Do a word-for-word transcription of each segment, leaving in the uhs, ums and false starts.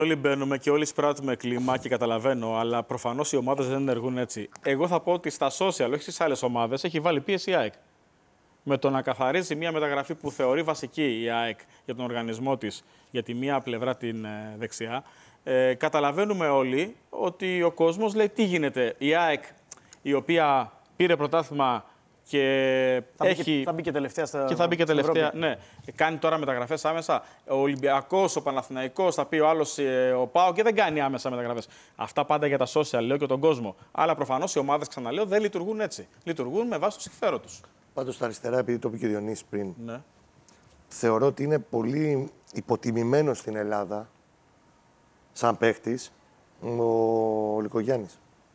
Όλοι μπαίνουμε και όλοι σπράττουμε κλίμα και καταλαβαίνω, αλλά προφανώς οι ομάδες δεν ενεργούν έτσι. Εγώ θα πω ότι στα social, όχι στις άλλες ομάδες, έχει βάλει πίεση η ΑΕΚ. Με το να καθαρίζει μια μεταγραφή που θεωρεί βασική η ΑΕΚ για τον οργανισμό της, για τη μία πλευρά την ε, δεξιά, ε, καταλαβαίνουμε όλοι ότι ο κόσμος λέει τι γίνεται. Η ΑΕΚ, η οποία πήρε πρωτάθλημα και θα έχει... Μπήκε, θα μπήκε τελευταία στα... Και θα μπήκε τελευταία, ναι. Κάνει τώρα μεταγραφές άμεσα. Ο Ολυμπιακός, ο Παναθηναϊκός, θα πει ο άλλος ε, ο ΠΑΟ και δεν κάνει άμεσα μεταγραφές. Αυτά πάντα για τα social, λέω και τον κόσμο. Αλλά προφανώς οι ομάδες, ξαναλέω, δεν λειτουργούν έτσι. Λειτουργούν με βάση το συμφέρον τους. Πάντως στα αριστερά, επειδή το είπε και ο Διονύσης πριν, Ναι. θεωρώ ότι είναι πολύ υποτιμημένο στην Ελλάδα, σαν παίχτης, ο Λικογιάννης.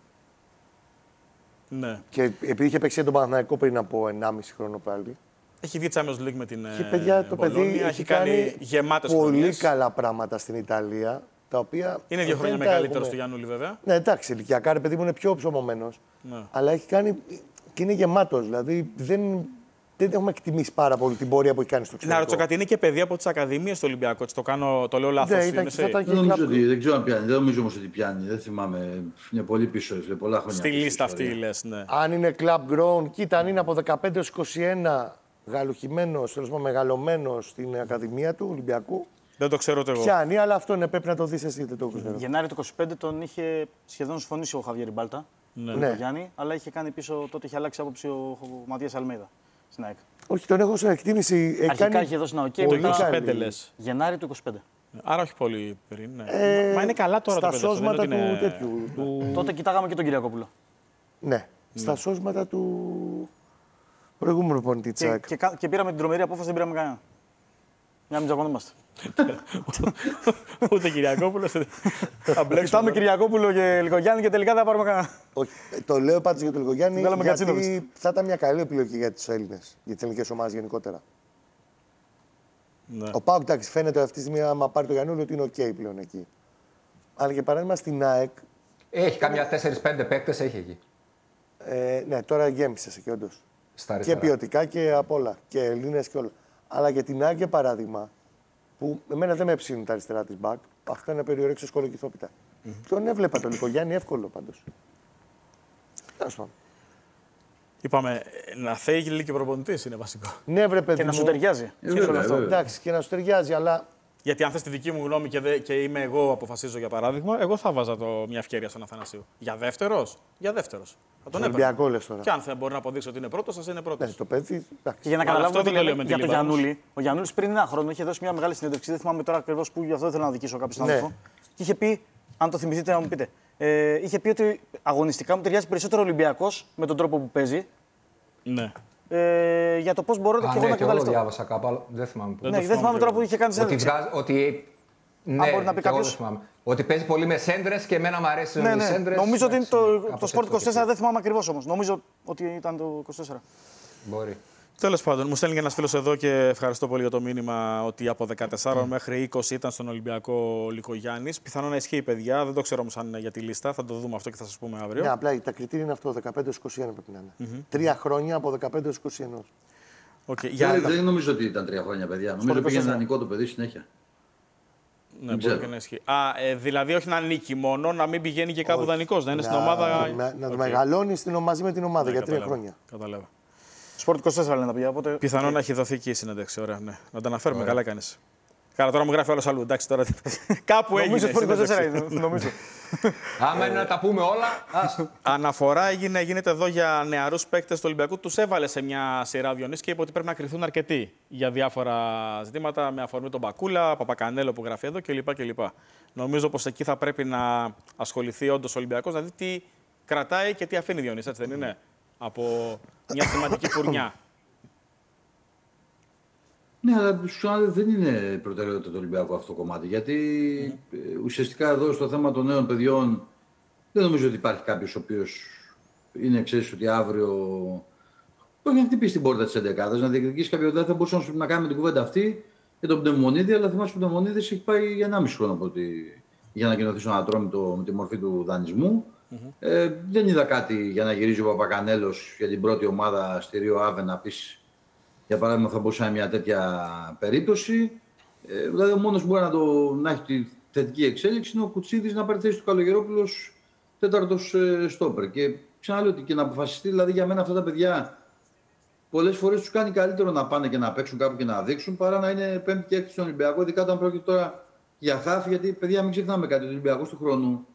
Ναι. Και επειδή είχε παίξει τον Παναθηναϊκό πριν από ενάμιση χρόνο πάλι. Έχει βγει Champions League με την Και παιδιά, το Μπολόνια, παιδί έχει κάνει γεμάτες πολύ χρονιές. καλά πράγματα στην Ιταλία, τα οποία... Είναι δύο χρόνια δεν τα μεγαλύτερο έχουμε. του Γιαννούλη, βέβαια. Ναι, εντάξει, ηλικιακά ρε παιδί μου είναι πιο ψωμωμένος. Ναι. Αλλά έχει κάνει και είναι γεμάτος. Δηλαδή δεν, δεν έχουμε εκτιμήσει πάρα πολύ την πορεία που έχει κάνει στο εξωτερικό. Να ρωτήσω κάτι, είναι και παιδί από τις ακαδημίες του Ολυμπιακού. Το, κάνω, το λέω λάθος. Ναι, ήταν, είναι ήταν, Δεν νομίζω, ότι, δεν ξέρω αν πιάνει. Δεν νομίζω όμως ότι πιάνει. Δεν θυμάμαι. Είναι πολύ πίσω. Είναι πολλά χρόνια. στη λίστα ιστορία. αυτή, λες, ναι. Αν είναι club grown, κοίτα, αν είναι από δεκαπέντε έως είκοσι ένα γαλουχημένος, τέλος πάντων μεγαλωμένος στην Ακαδημία του Ολυμπιακού, Δεν το ξέρω ούτε εγώ. πιάνει, αλλά αυτό είναι, πρέπει να το δεις εσύ, δεν το ξέρω. Γενάρη του είκοσι πέντε τον είχε σχεδόν συμφωνήσει ο Χαβιέρ Μπάλτα. Ναι. Με Ναι. τον Γιάννη, αλλά είχε κάνει πίσω, τότε είχε αλλάξει άποψη ο, ο Ματίας Αλμέιδα στην ΑΕΚ. Όχι, τον έχω σε εκτίμηση. Αρχικά κάνει είχε δώσει ένα οκ. πολύ μετά- είκοσι καλή. πέντε λες. Γενάρη του είκοσι πέντε. Άρα όχι πολύ πριν. Ναι. Ε, Μα είναι καλά τώρα στα το παιδί. αυτό, δεν σώσματα είναι του ότι είναι- τέτοιου. Του... Τότε κοιτάγαμε και τον Κυριακόπουλο. Ναι, στα σώσματα του προηγούμενου προπονητή της Και, ΑΕΚ. και, κα- και πήραμε την τρομερή απόφαση, δεν πήραμε κανένα. Για να μην τζακωνόμαστε. Ούτε Κυριακόπουλος. Θα μπλέξουμε. Κοιτάμε Κυριακόπουλο και Λικογιάννη και τελικά δεν θα πάρουμε κανένα. Όχι, ε, το λέω πάντως για τον Λικογιάννη, Βγάλαμε γιατί Κατσίνοβιτς. θα ήταν μια καλή επιλογή για τους Έλληνες, για τις ελληνικές ομάδες γενικότερα. Ναι. Ο Πάουκ, εντάξει, φαίνεται αυτή τη στιγμή, άμα πάρει το Γιαννούλη, ότι είναι οκ πλέον εκεί. Αλλά για παράδειγμα στην ΑΕΚ, Έχει κάμια τέσσερις πέντε παίκτες, έχει εκεί. ε, ναι, τώρα γέμισες εκεί όντως. Στα Και αριστερά. ποιοτικά και απ' όλα. Και Έλληνες και όλα. Αλλά για την ΑΕΚ, για παράδειγμα, που εμένα δεν με ψήνουν τα αριστερά της μπακ, αυτό είναι να περιορέξω σκολοκυθόπιτα. Mm-hmm. Τον έβλεπα τον Λικογιάννη εύκολο πάντως. Τέλος πάντων. Είπαμε, να θέλει και ο προπονητής είναι βασικό. Ναι, βρε παιδί Και να μου. σου ταιριάζει. Ε, βέβαια, βέβαια. Εντάξει, και να σου ταιριάζει, αλλά Γιατί αν θες τη δική μου γνώμη και, δε, και είμαι εγώ, αποφασίζω για παράδειγμα, εγώ θα βάζα το, μια ευκαιρία στον Αθανασίου. Για δεύτερος, για δεύτερος. Θα τον έπαιρνα. Ολυμπιακό λες τώρα. Και αν δεν μπορεί να αποδείξει ότι είναι πρώτος, ας είναι πρώτος. Ναι, το παιδί. Και Εντάξει. για να Αλλά καταλάβουμε αυτό τι δεν το λέμε λέω με τη για τον Λίβα, όμως. Γιαννούλη. Ο Γιαννούλης πριν ένα χρόνο είχε δώσει μια μεγάλη συνέντευξη. Δεν θυμάμαι τώρα ακριβώς που, γι' αυτό δεν θέλω να δικήσω κάποιον Ναι. συνάδελφο. Και είχε πει, αν το θυμηθείτε να μου πείτε, ε, είχε πει ότι αγωνιστικά μου ταιριάζει περισσότερο ο Ολυμπιακός με τον τρόπο που παίζει. Ναι. Ε, για το πώς μπορώ Α, και εγώ ναι, να και εγώ το εκμεταλλευτώ. διάβασα κάπου, αλλά δεν θυμάμαι πού. Δεν Ναι, το δεν θυμάμαι θυμάμαι τώρα που είχε κάνει Ότι συνέντευξη. βγάζει, ότι... Ναι, μπορεί να πει και εγώ κάποιος- δεν θυμάμαι. Ότι παίζει πολύ με σέντρες και εμένα μου αρέσει Ναι, οι ναι. σέντρες. Νομίζω ότι είναι το, Εντάξει, το κάπως Sport έτσι είκοσι τέσσερα, το δεν θυμάμαι ακριβώς όμως. Νομίζω ότι ήταν το είκοσι τέσσερα. Μπορεί. Τέλος πάντων, μου στέλνει και ένας φίλος εδώ και ευχαριστώ πολύ για το μήνυμα ότι από δεκατέσσερα mm. μέχρι είκοσι ήταν στον Ολυμπιακό Λικογιάννης. Πιθανόν να ισχύει, παιδιά. Δεν το ξέρω όμως αν είναι για τη λίστα. Θα το δούμε αυτό και θα σας πούμε αύριο. Ναι, απλά τα κριτήρια είναι αυτό, δεκαπέντε έως είκοσι ένα πρέπει να είναι. Mm-hmm. Τρία χρόνια από δεκαπέντε έως είκοσι ένα. Okay, για... Δεν, δεν νομίζω ότι ήταν τρία χρόνια, παιδιά. Νομίζω πήγαινε δανεικό το παιδί συνέχεια. Ναι, μπορεί και να ισχύει. Α, ε, δηλαδή όχι να νίκει μόνο, να μην πηγαίνει και κάπου δανεικός, να είναι στην ομάδα. Να, να το Okay. μεγαλώνει στην, μαζί με την ομάδα Ναι, για τρία καταλάβα. χρόνια. Καταλάβα. Sport είκοσι τέσσερα λένε τα παιδιά. Οπότε... Πιθανόν να έχει δοθεί και η συνέντευξη. Ωραία, ναι. Να τα αναφέρουμε, καλά κάνεις. Καλά, τώρα μου γράφει άλλο αλλού. Εντάξει, τώρα. Κάπου έγινε. Νομίζω Sport είκοσι τέσσερα είναι. Νομίζω. Άμα είναι να τα πούμε όλα, ας. Αναφορά έγινε, γίνεται εδώ για νεαρούς παίκτες του Ολυμπιακού. Τους έβαλε σε μια σειρά Διονύση και είπε ότι πρέπει να κρυθούν αρκετοί για διάφορα ζητήματα με αφορμή τον Μπακούλα, Παπακανέλο που γράφει εδώ κλπ. κλπ. Νομίζω πως εκεί θα πρέπει να ασχοληθεί όντως ο Ολυμπιακός, να δει τι κρατάει και τι αφήνει Διονύση, έτσι δεν είναι, από μια σημαντική φουρνιά. Ναι, αλλά σου δεν είναι προτεραιότητα του Ολυμπιακού αυτό το κομμάτι. Γιατί mm. ε, ουσιαστικά εδώ στο θέμα των νέων παιδιών δεν νομίζω ότι υπάρχει κάποιος ο οποίος είναι, ξέρεις, ότι αύριο όχι να χτυπήσει την πόρτα της εντεκάδας, να διεκδικήσει κάποιο. Δεν θα μπορούσαμε να κάνουμε την κουβέντα αυτή για τον Πνευμονίδη, αλλά θυμάσαι ότι ο Πνευμονίδης έχει πάει για ενάμιση χρόνο από ότι, για να κοινωθεί στον Ατρόμητο με τη μορφή του δανεισμού. Mm-hmm. Ε, δεν είδα κάτι για να γυρίζει ο Παπακανέλος για την πρώτη ομάδα στη Ρίο Άβε να πεις. Για παράδειγμα, θα μπορούσε να είναι μια τέτοια περίπτωση. Ε, δηλαδή, ο μόνος που μπορεί να, το, να έχει τη θετική εξέλιξη είναι ο Κουτσίδης να πάρει θέση του Καλογερόπουλος τέταρτος ε, στόπερ. Και ξαναλέω ότι και να αποφασιστεί, δηλαδή για μένα αυτά τα παιδιά πολλές φορές τους κάνει καλύτερο να πάνε και να παίξουν κάπου και να δείξουν παρά να είναι πέμπτη και έκτη στον Ολυμπιακό. Ειδικά όταν πρόκειται τώρα για χάφη, γιατί παιδιά μην ξεχνάμε κάτι. Ο Ολυμπιακός του χρόνου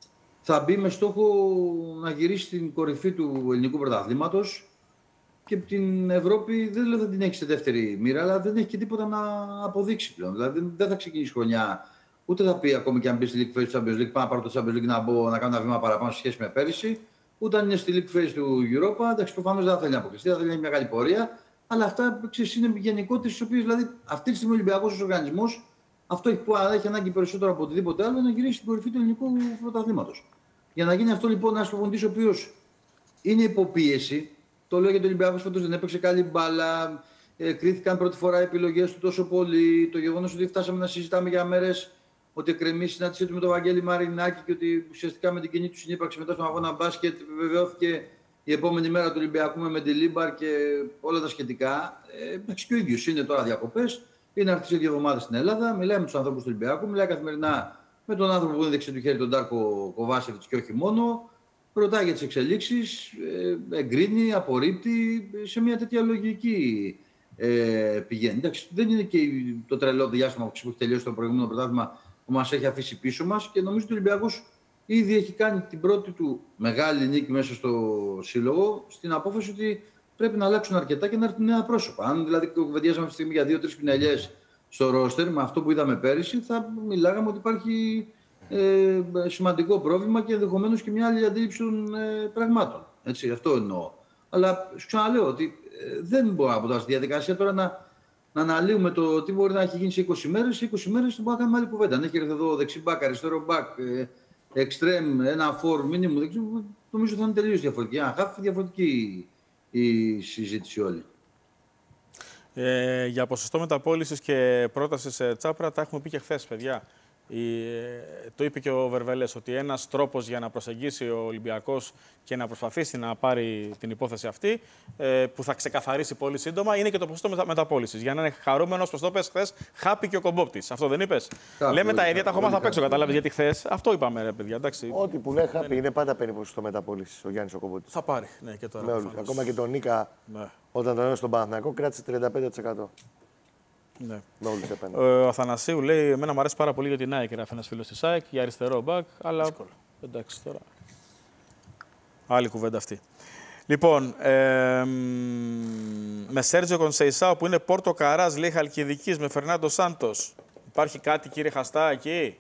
θα μπει με στόχο να γυρίσει στην κορυφή του ελληνικού πρωταθλήματος και την Ευρώπη δεν λέω θα την έχει σε δεύτερη μοίρα, αλλά δεν έχει και τίποτα να αποδείξει πλέον. Δηλαδή δεν θα ξεκινήσει χρονιά, ούτε θα πει ακόμη και αν μπει στη League Phase του Champions League, πάω να πάρω το Champions League να, μπω, να κάνω ένα βήμα παραπάνω σε σχέση με πέρυσι. Ούτε αν είναι στη League Phase του Europa, εντάξει, προφανώς δεν θα θέλει να αποκλειστεί, θα θέλει να έχει μεγάλη πορεία. Αλλά αυτά ξέρεις, είναι γενικότητες, τις οποίες δηλαδή αυτή τη στιγμή ο Ολυμπιακός οργανισμός αυτό έχει, έχει ανάγκη περισσότερο από οτιδήποτε άλλο να γυρίσει στην κορυφή του ελληνικού πρωταθλήματος. Για να γίνει αυτό λοιπόν ένας προπονητής ο οποίος είναι υποπίεση, το λέω γιατί ο Ολυμπιακός φέτος δεν έπαιξε καλή μπάλα, ε, κρίθηκαν πρώτη φορά οι επιλογές του τόσο πολύ, το γεγονός ότι φτάσαμε να συζητάμε για μέρες ότι εκκρεμεί η συνάντησή του με τον Βαγγέλη Μαρινάκη και ότι ουσιαστικά με την κοινή του συνύπαρξη μετά στον αγώνα μπάσκετ βεβαιώθηκε η επόμενη μέρα του Ολυμπιακού με Μεντιλίμπαρ και όλα τα σχετικά. Ε, εντάξει, και ο ίδιος είναι τώρα διακοπές, είναι έρθει σε δύο εβδομάδες στην Ελλάδα, μιλάει με τους ανθρώπους του Ολυμπιακού, μιλάει καθημερινά με τον άνθρωπο που είναι δεξί του χέρι, τον Ντάρκο Κοβάσεβιτς και όχι μόνο. Ρωτάει για τις εξελίξεις, ε, εγκρίνει, απορρίπτει, σε μια τέτοια λογική ε, πηγαίνει. Εντάξει, δεν είναι και το τρελό διάστημα που έχει τελειώσει το προηγούμενο πρωτάθλημα που μας έχει αφήσει πίσω μας και νομίζω ότι ο Ολυμπιακός ήδη έχει κάνει την πρώτη του μεγάλη νίκη μέσα στο σύλλογο στην απόφαση ότι πρέπει να αλλάξουν αρκετά και να έρθουν νέα πρόσωπα. Αν δηλαδή κουβεντιάζαμε αυτή τη στιγμή για δύο-τρεις πινελιές στο ρόστερ με αυτό που είδαμε πέρυσι, θα μιλάγαμε ότι υπάρχει ε, σημαντικό πρόβλημα και ενδεχομένως και μια άλλη αντίληψη των ε, πραγμάτων. Έτσι, αυτό εννοώ. Αλλά σου ξαναλέω ότι ε, δεν μπορώ από τα στη διαδικασία τώρα να, να αναλύουμε το τι μπορεί να έχει γίνει σε είκοσι μέρες. Σε είκοσι μέρες δεν μπορούμε να κάνουμε άλλη κουβέντα. Αν έχει έρθει εδώ δεξί μπακ, αριστερό μπακ, εξτρέμ, ένα φορ, μήνυμου, νομίζω θα είναι τελείως διαφορετική. Αν χάφει διαφορετική η συζήτηση όλη. Ε, για ποσοστό μεταπώλησης και πρόταση σε Τσάπρα τα έχουμε πει και χθες, παιδιά. Η, το είπε και ο Βερβελές ότι ένας τρόπος για να προσεγγίσει ο Ολυμπιακός και να προσπαθήσει να πάρει την υπόθεση αυτή, ε, που θα ξεκαθαρίσει πολύ σύντομα, είναι και το ποσοστό μετα, μεταπώλησης. Για να είναι χαρούμενος, όπως το είπες χθες, χάπη και ο Κομπόπτης. Αυτό δεν είπες? Λέμε τα ίδια, τα έχουμε μάθει απ' έξω, κατάλαβες, γιατί χθες αυτό είπαμε, ρε παιδιά. Εντάξει. Ό,τι που λέει χάπη είναι πάντα παίρνει ποσοστό μεταπώλησης ο Γιάννης ο Κομπόπτης. Θα πάρει, ναι, και τώρα. Ακόμα και τον Νίκα, ναι, όταν τον έδωσε στον Παναθηναϊκό, κράτησε τριάντα πέντε τοις εκατό. Ναι. Ε, ο Αθανασίου λέει: εμένα μου αρέσει πάρα πολύ για την ΑΕΚ. Γράφει ένας φίλος της ΑΕΚ για αριστερό μπακ. Αλλά δύσκολο. Εντάξει τώρα. Άλλη κουβέντα αυτή. Λοιπόν, ε, με Σέρτζιο Κονσεϊσάο που είναι Πόρτο Καράς, λέει Χαλκιδικής, με Φερνάντο Σάντος. Υπάρχει κάτι, κύριε Χαστά, εκεί?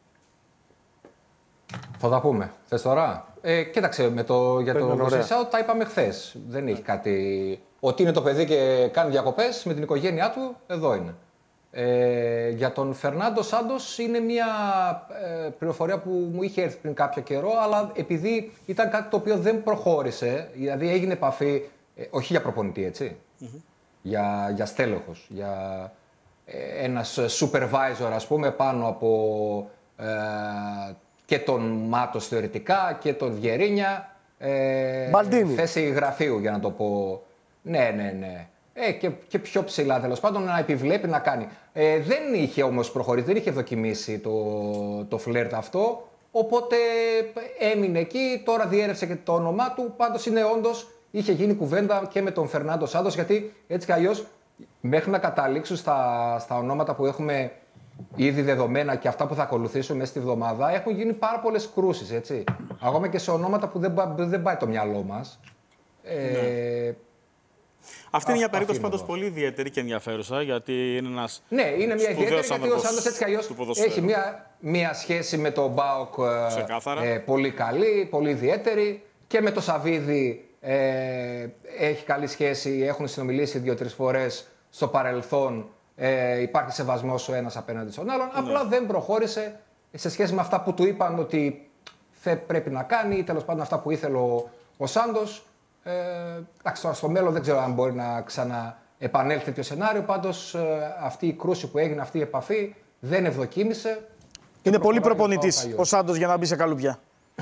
Θα τα πούμε. Θες τώρα? Ε, κοίταξε, με το, για το Κονσεϊσάο τα είπαμε χθες. Δεν έχει κάτι. Ότι είναι το παιδί και κάνει διακοπές με την οικογένειά του, εδώ είναι. Ε, για τον Φερνάντο Σάντος είναι μια ε, πληροφορία που μου είχε έρθει πριν κάποιο καιρό, αλλά επειδή ήταν κάτι το οποίο δεν προχώρησε, δηλαδή έγινε επαφή, ε, όχι για προπονητή, έτσι, mm-hmm. για, για στέλεχος, για ε, ένας supervisor, ας πούμε, πάνω από ε, και τον Μάτος θεωρητικά και τον Βιερίνια, ε, θέση γραφείου, για να το πω. Ναι, ναι, ναι. Ε, και, και πιο ψηλά, τέλος πάντων, να επιβλέπει να κάνει. Ε, δεν είχε όμως προχωρήσει, δεν είχε δοκιμήσει το, το φλερτ αυτό, οπότε έμεινε εκεί, τώρα διέρευσε και το όνομά του, πάντως είναι όντως, είχε γίνει κουβέντα και με τον Φερνάντο Σάντος, γιατί έτσι κι αλλιώς μέχρι να καταλήξουν στα, στα ονόματα που έχουμε ήδη δεδομένα και αυτά που θα ακολουθήσουν μέσα στη βδομάδα, έχουν γίνει πάρα πολλές κρούσεις, έτσι. Ακόμα και σε ονόματα που δεν, δεν πάει το μυαλό μας. Ε, ναι. Αυτή είναι μια περίπτωση πάντως πολύ ιδιαίτερη και ενδιαφέρουσα, γιατί είναι ένας. Ναι, είναι μια ιδιαίτερη, γιατί ο Σάντος έτσι κι αλλιώς έχει μια, μια σχέση με τον ΠΑΟΚ ε, πολύ καλή, πολύ ιδιαίτερη. Και με τον Σαββίδη ε, έχει καλή σχέση, έχουν συνομιλήσει δύο-τρεις φορές στο παρελθόν. Ε, υπάρχει σεβασμός ο ένας απέναντι στον άλλον. Ναι. Απλά δεν προχώρησε σε σχέση με αυτά που του είπαν ότι πρέπει να κάνει, ή τέλος πάντων αυτά που ήθελε ο, ο Σάντος. Ε, στο μέλλον δεν ξέρω αν μπορεί να ξαναεπανέλθει τέτοιο σενάριο. Πάντως ε, αυτή η κρούση που έγινε, αυτή η επαφή δεν ευδοκίμησε. Είναι πολύ προπονητής ο Σάντος για να μπει σε καλουπιά.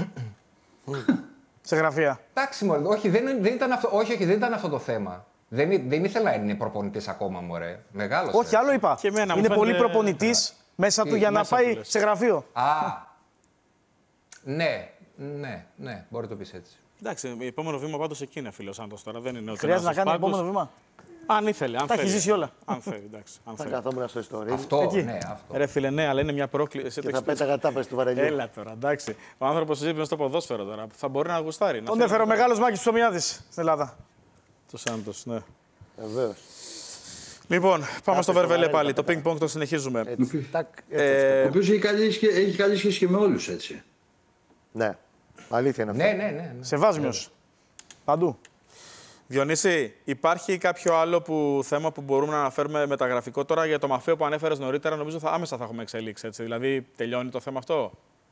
Σε γραφεία. Εντάξει, μωρέ, όχι, δεν, δεν ήταν αυτό, όχι, όχι, δεν ήταν αυτό το θέμα. Δεν, δεν ήθελα να είναι προπονητής ακόμα, μωρέ. Μεγάλος. Όχι, άλλο είπα. Είναι πολύ προπονητής μέσα Τι, του για να μέσα πάει του, λες. σε γραφείο. Α, ναι, ναι, ναι, μπορεί να το πεις έτσι. Εντάξει, επόμενο βήμα πάντως εκεί είναι, φίλο Σάντος τώρα. Δεν είναι ότι Χρειάζεται να κάνει πάγκους. επόμενο βήμα. Αν ήθελε, αν Τα έχει θέλει. ζήσει όλα. Αν θέλει, εντάξει. Αν Θα θέλει. καθόμουν στο ιστορίο Αυτό, Εκεί. ναι, αυτό. Ρε φίλε, ναι, αλλά είναι μια πρόκληση. και θα πέταγα τάπες του βαρελιού. Έλα τώρα, εντάξει. Ο άνθρωπο ζει στο ποδόσφαιρο τώρα. Θα μπορεί να γουστάρει. Τον έφερε ο μεγάλος Μάκης Ψωμιάδης στην Ελλάδα. Το Σάντος, ναι. Βεβαίως. Λοιπόν, πάμε στο στο Βερβελέ βαρέλι, πάλι. τα Το πέταγα. ping-pong το συνεχίζουμε. Έτσι, τάκ, έτσι, Ε, Ο οποίο έχει καλή, σχέ- έχει καλή σχέση και με όλους, έτσι. Ναι, αλήθεια είναι αυτό. Ναι, ναι, ναι. ναι. Σεβάσμιος. Παντού. Διονύση, υπάρχει κάποιο άλλο που, θέμα που μπορούμε να αναφέρουμε μεταγραφικό τώρα για το Μαφαίο που ανέφερες νωρίτερα? Νομίζω θα, άμεσα θα έχουμε εξελίξει. Έτσι. Δηλαδή, τελειώνει το θέμα αυτό.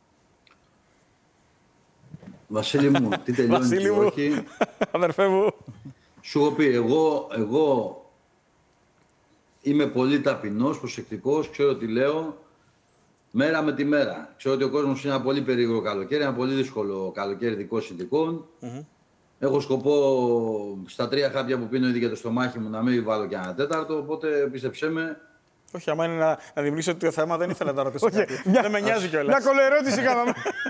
Βασίλη μου, τι τελειώνει Βασίλη και μου. όχι. Αδερφέ μου. Σου έχω πει, εγώ, εγώ είμαι πολύ ταπεινός, προσεκτικός, ξέρω τι λέω, μέρα με τη μέρα. Ξέρω ότι ο κόσμος είναι ένα πολύ περίεργο καλοκαίρι, ένα πολύ δύσκολο καλοκαίρι δικών συνθηκών. Mm-hmm. Έχω σκοπό στα τρία χάπια που πίνω ήδη για το στομάχι μου να μην βάλω και ένα τέταρτο, οπότε πίστεψέ με. Όχι, άμα είναι να, να δημιουργήσω το θέμα, δεν ήθελα να ρωτήσω Όχι, κάτι. μια- Δεν με νοιάζει κιόλας. Μια κολοερώτηση κάναμε.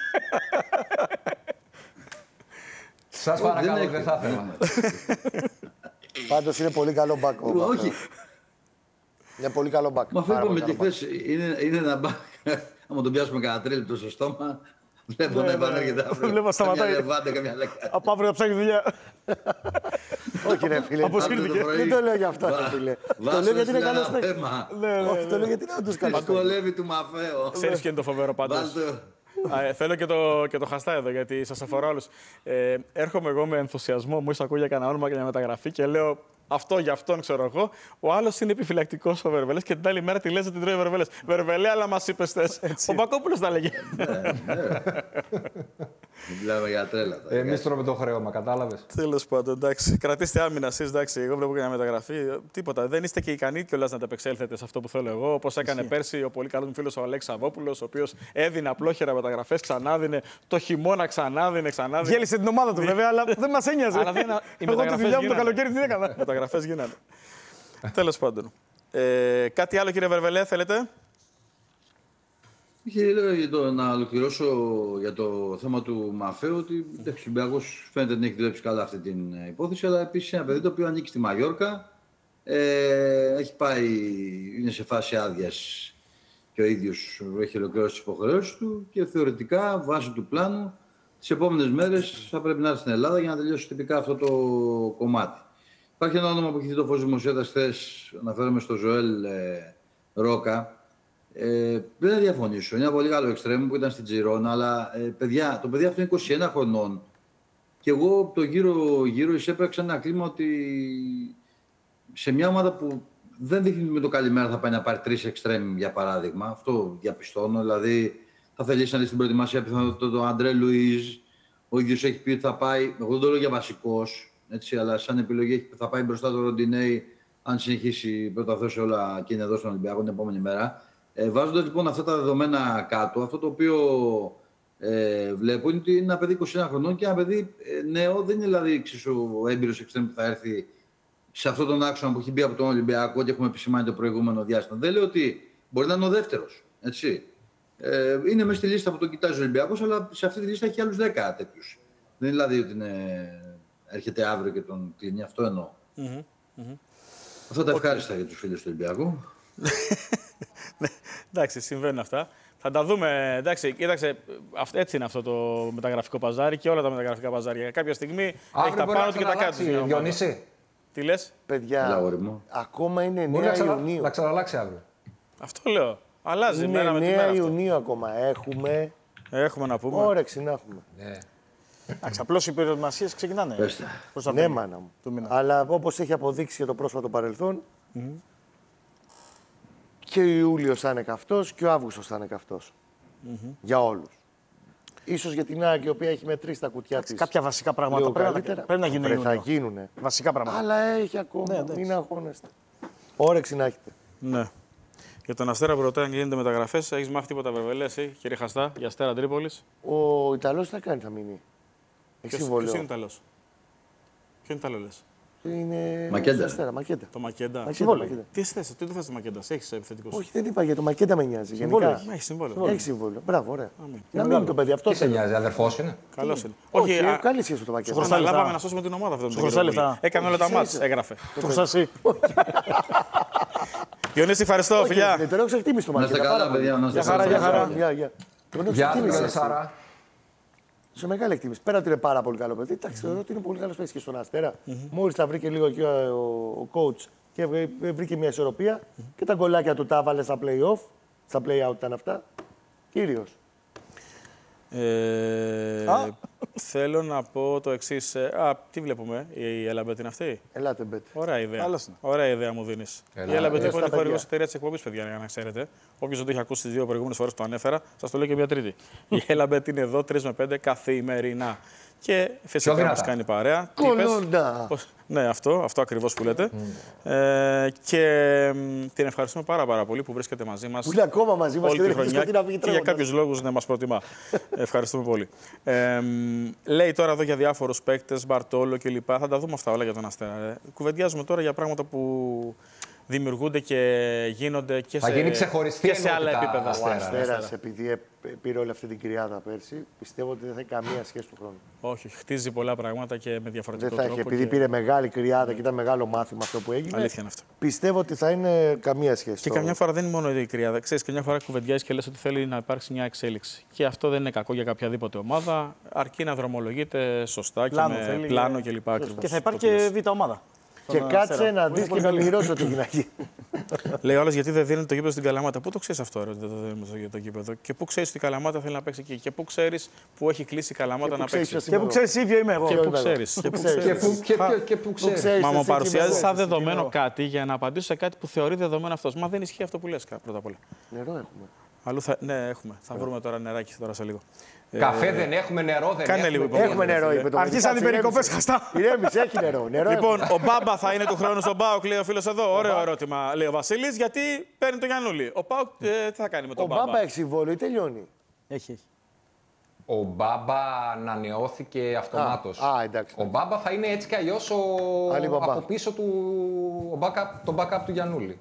Σας δεν παρακαλώ, έχει- δεν θα ήθελα. Πάντως είναι πολύ καλό μπακ. ο Μαφέος. Όχι, Είναι πολύ καλό μπακ. μα αυτό Πάρα είπαμε πολύ και καλό χθες, είναι, είναι ένα μπακ. Άμα τον πιάσουμε κανένα τρίλεπτο στο στόμα, βλέπω να επανέρχεται αύριο. Βλέπω, σταματάει. Καμιά λεβάντα, καμιά λεκάνη. Από αύριο θα ψάχνει δουλειά. μπακ. Όχι ρε φίλε. Αποσύρθηκε. Δεν το λέω για αυτά ρε φίλε. Το λέω γιατί είναι καλός παίκτης. Όχι, το λέω γιατί είναι όντως καλός παίκτης. Πασκουαλεύει του Μαφαίο. Ξέρεις ποιο είναι το φοβερό πάντως? Βάλτε. Α, ε, θέλω και το, και το χαστά εδώ, γιατί σας αφορά όλους. Ε, έρχομαι εγώ με ενθουσιασμό, μου ακούω για κανένα όνομα και μια μεταγραφή και λέω αυτό για αυτόν, ξέρω εγώ. Ο άλλος είναι επιφυλακτικός ο Βερβελές και την άλλη μέρα τη λες την τρώει ο Βερβελές. Βερβελέ, αλλά μας είπες θες. Ο Μπακόπουλος τα λέγε. Μιλάμε για τρέλα. τώρα. Εμείς τρώμε το χρέωμα, κατάλαβες. Τέλος πάντων, εντάξει. Κρατήστε άμυνα εσείς, εντάξει. Εγώ βλέπω και μια μεταγραφή. Τίποτα. Δεν είστε και ικανοί κιόλας να ανταπεξέλθετε σε αυτό που θέλω εγώ. Όπως έκανε πέρσι ο πολύ καλός μου φίλος ο Αλέξης Σαββόπουλος, ο οποίος έδινε απλόχερα μεταγραφές, ξανάδινε το χειμώνα, ξανάδινε, ξανάδινε. Γέλησε την ομάδα του βέβαια, αλλά δεν μας ένοιαζε. Αλλά δεν- οι Εγώ τη μεταγραφές δουλειά μου το γίνανε. καλοκαίρι την έκανα. Μεταγραφές γίνανε. Τέλος πάντων. Ε, κάτι άλλο, κύριε Βερβελέ, θέλετε? Είχε έλεγα για το, να ολοκληρώσω για το θέμα του Μαφαίου ότι εντάξει, ο Ολυμπιακός φαίνεται να έχει δουλέψει καλά αυτή την ε, υπόθεση, αλλά επίσης είναι ένα παιδί το οποίο ανήκει στη Μαγιόρκα. Ε, έχει πάει, είναι σε φάση άδειας και ο ίδιος έχει ολοκληρώσει τις υποχρεώσεις του και θεωρητικά βάσει του πλάνου τις επόμενες μέρες θα πρέπει να έρθει στην Ελλάδα για να τελειώσει τυπικά αυτό το κομμάτι. Υπάρχει ένα όνομα που έχει δει το φως δημοσιότητας χθες, αναφέρομαι στο Ζωέλ ε, Ρόκα. Ε, δεν θα διαφωνήσω. Είναι ένα πολύ καλό εξτρέμ που ήταν στην Τζιρόνα, αλλά ε, παιδιά, το παιδί αυτό είναι είκοσι ένα χρονών. Και εγώ το γύρω γύρω εισέπραξα ένα κλίμα ότι σε μια ομάδα που δεν δείχνει με το καλημέρα θα πάει να πάρει τρεις εξτρέμ για παράδειγμα. Αυτό διαπιστώνω. Δηλαδή θα θελήσανε στην προετοιμασία πιθανότητα τον Αντρέ Λουίζ. Ο ίδιος έχει πει ότι θα πάει. Εγώ δεν το λέω για βασικός, έτσι, αλλά σαν επιλογή έχει πει ότι θα πάει μπροστά το Ροντινέι αν συνεχίσει πρώτα Θεός σε όλα και είναι εδώ στον Ολυμπιακό την επόμενη μέρα. Ε, Βάζοντας λοιπόν αυτά τα δεδομένα κάτω, αυτό το οποίο ε, βλέπω είναι ότι είναι ένα παιδί είκοσι ένα χρονών και ένα παιδί ε, νέο, δεν είναι δηλαδή ο έμπειρος εξτρέμ που θα έρθει σε αυτόν τον άξονα που έχει μπει από τον Ολυμπιακό και έχουμε επισημάνει το προηγούμενο διάστημα. Δεν λέω ότι μπορεί να είναι ο δεύτερος. Έτσι. Ε, είναι μέσα στη λίστα που τον κοιτάζει ο Ολυμπιακός, αλλά σε αυτή τη λίστα έχει άλλους δέκα τέτοιους. Δεν είναι δηλαδή ότι είναι, έρχεται αύριο και τον κλείνει. Αυτό εννοώ. Mm-hmm. Mm-hmm. Αυτά τα ευχάριστα για τους φίλους του Ολυμπιακού. Ναι, εντάξει, συμβαίνουν αυτά. Θα τα δούμε. Εντάξει, κοίταξε, αυ- έτσι είναι αυτό το μεταγραφικό παζάρι και όλα τα μεταγραφικά παζάρια. Κάποια στιγμή έχει Αύριο τα μπορεί πάνω να του και τα κάτω. ξαναλλάξει, Διονύση. Τι λες? Παιδιά, Έλα, αγόρι μου. ακόμα είναι Μπορεί να, εννέα ξανα... Ιουνίου. να ξαναλλάξει αύριο. Αυτό λέω. Αλλάζει Είναι μέρα με τη μέρα. εννέα αυτό. Ιουνίου ακόμα. Έχουμε Έχουμε να πούμε. όρεξη να έχουμε. Ναι. Εντάξει, απλώς οι προετοιμασίες ξεκινάνε. Πες τα. Προς τα Ναι, τέλη μάνα μου. του μήνα. Αλλά όπως έχει αποδείξει και το πρόσφατο παρελθόν, και ο Ιούλιος θα είναι καυτός και ο Αύγουστος θα είναι καυτός. Για όλους. Ίσως για την ΑΕΚ η οποία έχει μετρήσει τα κουτιά της. Κάποια βασικά πράγματα λίγο πρέπει να, καλύτερα. πρέπει να γίνουν. Βρε, θα Ιούνιο. γίνουνε. Βασικά πράγματα. Αλλά έχει ακόμα. Ναι, εντάξει. Μην αγχώνεστε. Όρεξη να έχετε. Ναι. Για τον Αστέρα που ρωτάει αν γίνεται μεταγραφές, έχεις μάθει τίποτα, Βερβελέ, εσύ, κύριε Χαστά, για Αστέρα Τρίπολης? Ο Ιταλός τι θα κάνει, θα μείνει. Έχει Ποιος, ποιος συμβόλαιο. είναι Ιταλός? Ποιο είναι Ιταλό, λες? Είναι. Μακέντα. Αστέρα, Μακέντα. Το Μακέντα. Μακέντα, Μακέντα. Τι θες, τι του θες το Μακέντα, έχεις επιθετικός. Όχι, δεν είπα για το Μακέντα με νοιάζει. Γενικά. Έχει συμβόλαιο. Έχει συμβόλαιο. Μπράβο, ωραία. Να μείνει το παιδί αυτό. Τι σε νοιάζει, αδερφός είναι. Καλός είναι. Όχι, α, καλή σχέση με το Μακέντα. χρωστά αναλάβαμε λεφτά. να σώσουμε την ομάδα αυτό. Σου χρωστά λεφτά. Έκανε όλα τα Ξέρεις. μάτς, έγραφε. Το χρωστάσαι. Διονύση, ευχαριστώ, φιλιά. Δεν τον έχω ξεκτίμηση το Να είστε Μακέντα. καλά, παιδιά. Να είστε Για χαρά, καλά. για χαρά. Γεια, γεια. Τον έχω Γεια σου, ξεκτίμηση. καλή εσύ. Σάρα. Σε μεγάλη εκτίμηση. Πέρα ότι είναι πάρα πολύ καλό παιδί. Εντάξει, θεωρώ ότι είναι πολύ καλό παιδί και στον Αστέρα. Μόλις τα βρήκε λίγο εκεί ο, ο coach και βρή- βρήκε μια ισορροπία και τα γκολάκια του τα έβαλε στα play-off. Στα play-out ήταν αυτά. Κύριος. Ε, Α. θέλω να πω το εξή. Α, τι βλέπουμε, η Ελαμπέτ είναι αυτή. Ελάτε, μπετ. Ωραία ιδέα. Καλώς είναι. Ωραία ιδέα μου δίνει. Έλα, Η Ελαμπέτ έλα είναι στα χορηγό παιδιά. εταιρεία τη εκπομπή, παιδιά, για να ξέρετε. Όποιο δεν το έχει ακούσει τι δύο προηγούμενε φορέ που το ανέφερα, σα το λέω και μια τρίτη. Η Ελαμπέτ είναι εδώ τρει με πέντε καθημερινά. Και φυσικά δυνατά. μας κάνει παρέα. Τι είπες? Κολόντα. Πώς- Ναι, αυτό, αυτό ακριβώς που λέτε. Ε, και μ, την ευχαριστούμε πάρα, πάρα πολύ που βρίσκεται μαζί μας. Που είναι ακόμα μαζί μας όλη και τη δεν έχει χρονιά σκοτεινά βγει και για τρέχοντας. κάποιους λόγους να μας προτιμά. Ευχαριστούμε πολύ. Ε, μ, λέει τώρα εδώ για διάφορους παίκτες, Μπαρτόλο κλπ. Θα τα δούμε αυτά όλα για τον Αστέρα. Ε. Κουβεντιάζουμε τώρα για πράγματα που δημιουργούνται και γίνονται και Θα σε, γίνει ξεχωριστή και σε άλλα ενότητα επίπεδα. Ο Αστέρα. Αστέρας, επειδή ε, πήρε όλη αυτή την κρυάδα πέρσι, πιστεύω ότι δεν θα έχει καμία σχέση του χρόνου. Όχι, χτίζει πολλά πράγματα και με διαφορετικό Δεν θα έχει, τρόπο. επειδή και... πήρε μεγάλη κρυάδα και ήταν μεγάλο μάθημα αυτό που έγινε. Αλήθεια είναι αυτό. Πιστεύω ότι θα είναι καμία σχέση. Και το- καμιά φορά δεν είναι μόνο η κρυάδα. Ξέρεις, καμιά φορά κουβεντιάζει και λες ότι θέλει να υπάρξει μια εξέλιξη. Και αυτό δεν είναι κακό για οποιαδήποτε ομάδα, αρκεί να δρομολογείται σωστά Πλάνο και με θέλει, πλάνο και- κλπ. ακριβώς Και θα υπάρχει το που και β' ομάδα. Και Στον κάτσε Αστέρα. να Που δει είναι και πολύ να καλή. μοιρώσει ό,τι γυναική. Λέει ο άλλος γιατί δεν δίνει το γήπεδο στην Καλαμάτα. Πού το ξέρει αυτό, ρε, ότι δεν το δίνουμε στο- το γήπεδο. Και πού ξέρει ότι η Καλαμάτα θέλει να παίξει εκεί. Και πού ξέρει που έχει κλείσει η Καλαμάτα Και πού να ξέρεις παίξει. ποιος Και που ξέρει εσύ ποιο είμαι εγώ. Και Ποιο πού είμαι εγώ. ξέρει. Πού Και πού ξέρεις. Και ξέρει. πού, και, και, και πού ξέρεις. ξέρεις. Μα μου εσύ παρουσιάζει και σαν εγώ. δεδομένο εγώ. κάτι για να απαντήσω σε κάτι που θεωρεί δεδομένο αυτό. Μα δεν ισχύει αυτό που λε πρώτα απ' όλα. Νερό έχουμε. Αλλού θα... Ναι, έχουμε. Θα βρούμε τώρα νεράκι τώρα σε λίγο. Καφέ δεν έχουμε, νερό δεν κάνε έχουμε. λίγο υπομονή. Έχουμε νερό, είπε το Αρχίσαν οι παιδί. περικοπές χαστά. Ηρέμησε, έχει νερό. νερό Λοιπόν, έχουμε. ο Μπάμπα θα είναι του χρόνου στον Πάοκ, λέει ο φίλο εδώ. Ωραίο ερώτημα, λέει ο Βασίλη, γιατί παίρνει το Γιαννούλη. Ο Πάοκ ε, τι θα κάνει με τον Ο Μπάμπα. Μπάμπα έχει συμβόλαιο ή τελειώνει. Έχει, έχει. Ο Μπάμπα ανανεώθηκε αυτομάτως. Α, α, εντάξει. Ο Μπάμπα θα είναι έτσι κι αλλιώς ο... Άλλη Μπαμπά. από πίσω του ο backup, το backup του Γιαννούλη.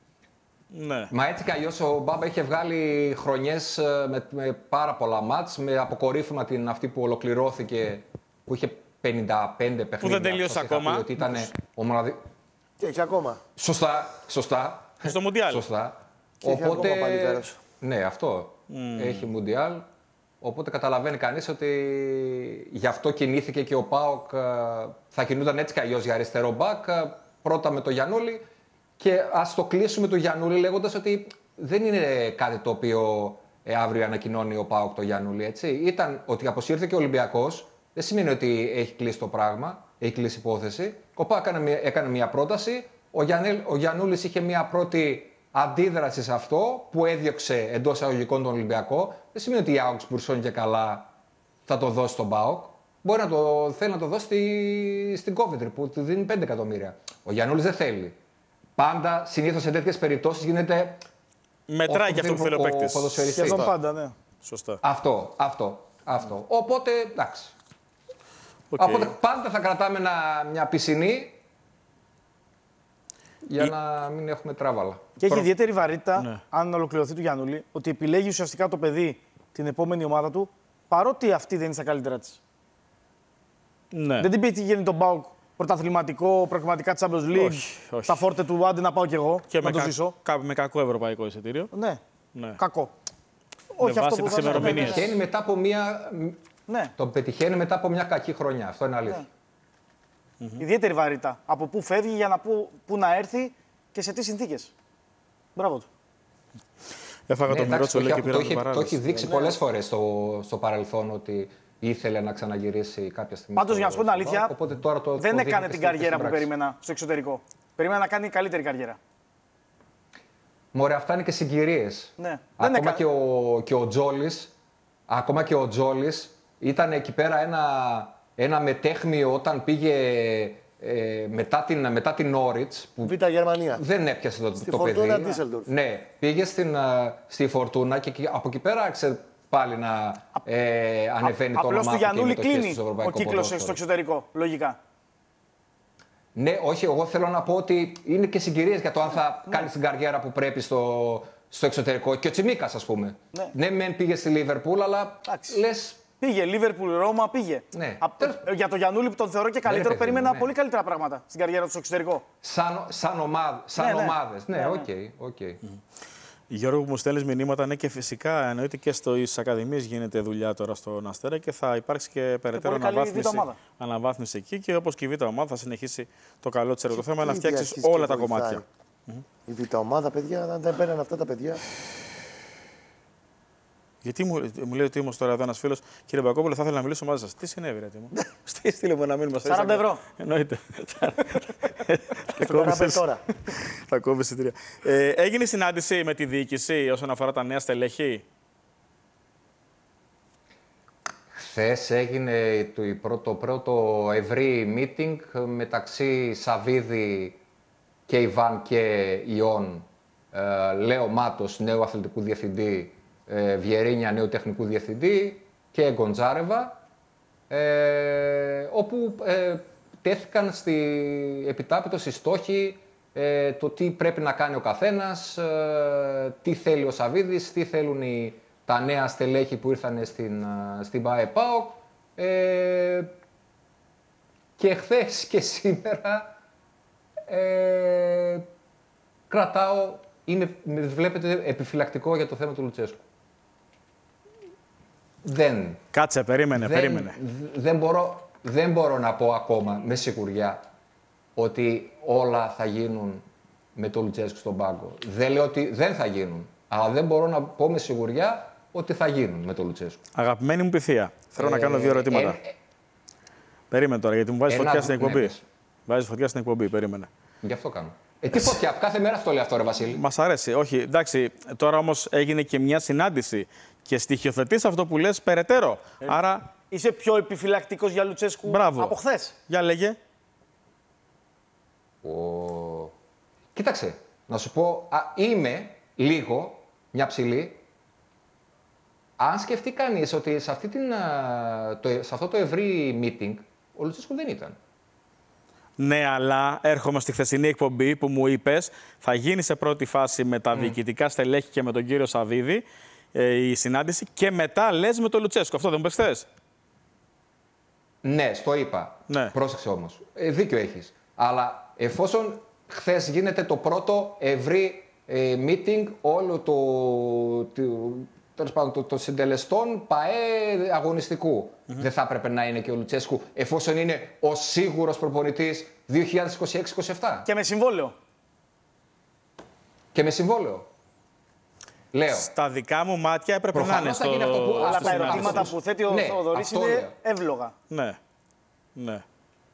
Ναι. Μα έτσι κι αλλιώς ο Μπάμπα είχε βγάλει χρονιές ε, με, με πάρα πολλά μάτς, με αποκορύφωμα την αυτή που ολοκληρώθηκε, που είχε πενήντα πέντε παιχνίδια. δεν τελείωσε Σας είχα πει ακόμα. Ότι ήταν ο μοναδι... Και έχει ακόμα. Σωστά, σωστά. Στο Μουντιάλ. Σωστά. Και έχει ακόμα παλικάρος. Ναι, αυτό. Έχει Μουντιάλ. Οπότε καταλαβαίνει κανείς ότι γι' αυτό κινήθηκε και ο ΠΑΟΚ. ε, Θα κινούνταν έτσι κι αλλιώς για αριστερό μπακ. ε, Πρώτα με το Γιαννούλη. Και ας το κλείσουμε το Γιαννούλη λέγοντας ότι δεν είναι κάτι το οποίο ε, αύριο ανακοινώνει ο ΠΑΟΚ το Γιαννούλη. Έτσι. Ήταν ότι αποσύρθηκε ο Ολυμπιακός. Δεν σημαίνει ότι έχει κλείσει το πράγμα, έχει κλείσει υπόθεση. Ο ΠΑΟΚ έκανε, μια- έκανε μια πρόταση. Ο, Γιαννέλ, ο Γιαννούλης είχε μια πρώτη αντίδραση σε αυτό που έδιωξε εντός εισαγωγικών τον Ολυμπιακό. Δεν σημαίνει ότι η Augsburg σώνει και καλά θα το δώσει στον ΠΑΟΚ. Μπορεί να το θέλει να το δώσει στη, στην Coventry που του δίνει πέντε εκατομμύρια. Ο Γιαννούλης δεν θέλει. Πάντα, συνήθως σε τέτοιες περιπτώσεις γίνεται. Μετράει και αυτό που θέλει ο παίκτη. ποδοσφαιριστής. Σχεδόν πάντα, ναι. Σωστά. Αυτό, αυτό, αυτό. Οπότε, εντάξει. Οκ. Οπότε πάντα θα κρατάμε ένα, μια πισινή για Η- να μην έχουμε τράβαλα. Και έχει ιδιαίτερη βαρύτητα, Ναι. αν ολοκληρωθεί του Γιαννούλη, ότι επιλέγει ουσιαστικά το παιδί την επόμενη ομάδα του, παρότι αυτή δεν είναι στα καλύτερά τη. Ναι. Δεν την πήγαινε τον Μπάουκ πρωταθληματικό, προκριματικά Champions League, Όχι, όχι. τα φόρτε του άντε να πάω κι εγώ, Και να με, το κα... ζήσω. κα- με κακό ευρωπαϊκό εισιτήριο. Ναι, Ναι. κακό. βάση τις θα- ημερομηνίες. Πετυχαίνει μετά από μια. Ναι, Το πετυχαίνει μετά από μια κακή χρονιά. Αυτό είναι αλήθεια. ιδιαίτερη βαρύτητα. Από πού φεύγει για να πού, πού να έρθει και σε τι συνθήκες. Μπράβο του. Έφαγα Ναι, το μυρό εντάξει, του, λέει το, και έχει, πήρα το, την έχει, το παράδοση. έχει δείξει πολλές φορές στο, στο παρελθόν ότι ήθελε να ξαναγυρίσει κάποια στιγμή. Πάντως, στο- για να σου πω την στο αλήθεια, ΠΑΟΚ, οπότε τώρα το, δεν το έκανε δείχνει την και στην καριέρα που πράξη. περίμενα στο εξωτερικό. Περίμενα να κάνει καλύτερη καριέρα. Μωρέ, αυτά είναι και συγκυρίες. Ναι. Δεν Ακόμα έκανε. και ο, και ο Τζόλης, ακόμα και ο Τζόλης ήταν εκεί πέρα ένα, ένα μετέχμιο όταν πήγε ε, μετά την, μετά την Norwich, που Β' Γερμανία. δεν έπιασε το, Στη το Φορτούνα παιδί. Düsseldorf. Ναι, πήγε στην, α, στη Φορτούνα και εκεί- από εκεί πέρα άρχισε πάλι να ε, ανεβαίνει το Απλώς όνομά του του και η Γιαννούλη μετοχή κλείνει στο ο ευρωπαϊκό κύκλος ποδόσφαιρο. στο εξωτερικό, λογικά. Ναι, όχι, εγώ θέλω να πω ότι είναι και συγκυρίες για το αν θα κάνει την καριέρα που πρέπει στο, στο εξωτερικό. Και ο Τσιμίκας, ας πούμε. Ναι, ναι μεν πήγε στη Λίβερπουλ, αλλά λες. Πήγε, Λίβερπουλ, Ρώμα, πήγε. Ναι. Α, για τον Γιαννούλη που τον θεωρώ και καλύτερο, ναι, περίμενα ναι. πολύ καλύτερα πράγματα στην καριέρα του στο εξωτερικό. Σαν, σαν, ομάδ, σαν ναι, ομάδες. Ναι, οκ. Ναι, ναι. okay, okay. mm. Γιώργο, που μου στέλνεις μηνύματα, ναι, και φυσικά εννοείται και στις ακαδημίες γίνεται δουλειά τώρα στον Αστέρα και θα υπάρξει και περαιτέρω αναβάθμιση, αναβάθμιση εκεί. Και όπως και η Β' ομάδα θα συνεχίσει το καλό της έργο. Το θέμα είναι να φτιάξεις όλα τα κομμάτια. Η Β' ομάδα, παιδιά, αν δεν παίρνουν αυτά τα παιδιά. Γιατί μου, μου λέει ο Τίμος τώρα εδώ ένας φίλος, κύριε Μπακόπουλο, θα ήθελα να μιλήσω μαζί σας. Τι συνέβη, ρε Τίμο? Στείλε μου ένα μήνυμα. σαράντα ευρώ. Εννοείται. Και στο καναπέ τώρα. Θα κόβει εισιτήρια. Ε, έγινε συνάντηση με τη διοίκηση όσον αφορά τα νέα στελέχη? Χθες έγινε το πρώτο, πρώτο ευρύ meeting μεταξύ Σαββίδη και Ιβάν και Ιών, ε, Λέο Μάτος, νέου αθλητικού διευθυντή, ε, Βιερίνια, νέου τεχνικού διευθυντή και Γκοντζάρεβα, ε, όπου ε, τέθηκαν στη, επιτάπητος οι στόχοι, ε, το τι πρέπει να κάνει ο καθένας, ε, τι θέλει ο Σαββίδης, τι θέλουν οι, τα νέα στελέχη που ήρθαν στην, στην ΠΑΕ-ΠΑΟΚ. Ε, και χθες και σήμερα ε, κρατάω, είμαι, βλέπετε, επιφυλακτικό για το θέμα του Λουτσέσκου. Δεν. Κάτσε, περίμενε, δεν, περίμενε. Δεν μπορώ, δεν μπορώ να πω ακόμα με σιγουριά ότι όλα θα γίνουν με τον Λουτσέσκου στον πάγκο. Δεν λέω ότι δεν θα γίνουν, αλλά δεν μπορώ να πω με σιγουριά ότι θα γίνουν με τον Λουτσέσκου. Αγαπημένη μου Πυθία, θέλω ε, να κάνω δύο ερωτήματα. Ε, ε, περίμενε τώρα, γιατί μου βάζεις φωτιά στην εκπομπή. Ναι, βάζεις φωτιά στην εκπομπή, περίμενε. Γι' αυτό κάνω. Ε, τι φωτιά, κάθε μέρα αυτό λέει αυτό, ρε Βασίλη. Μας αρέσει. Όχι, εντάξει, τώρα όμως έγινε και μια συνάντηση και στοιχειοθετείς αυτό που λες περαιτέρω. Ε, Άρα. Είσαι πιο επιφυλακτικός για Λουτσέσκου Μπράβο. από χθες. Για λέγε. Ο... Κοίταξε, να σου πω, α, είμαι λίγο μια ψηλή. Αν σκεφτεί κανείς ότι σε, αυτή την, το, σε αυτό το ευρύ meeting ο Λουτσέσκου δεν ήταν. Ναι, αλλά έρχομαι στη χθεσινή εκπομπή που μου είπες θα γίνει σε πρώτη φάση με τα mm. διοικητικά στελέχη και με τον κύριο Σαββίδη ε, η συνάντηση και μετά λες με τον Λουτσέσκου. Αυτό δεν μου πες χθες? Ναι, στο είπα. Ναι. Πρόσεξε όμως. Ε, δίκιο έχεις. Αλλά εφόσον χθες γίνεται το πρώτο ευρύ ε, meeting όλο το, το, τέλος πάντων, το, το συντελεστών ΠΑΕ αγωνιστικού. Mm-hmm. Δεν θα έπρεπε να είναι και ο Λουτσέσκου, εφόσον είναι ο σίγουρος προπονητής δύο χιλιάδες είκοσι έξι είκοσι επτά. Και με συμβόλαιο. Και με συμβόλαιο. Λέω. Στα δικά μου μάτια έπρεπε προφανώς να είναι στο... Αυτό που, όλα τα ερωτήματα που θέτει ο ναι, Θοδωρής είναι λέω. εύλογα. Ναι. Ναι.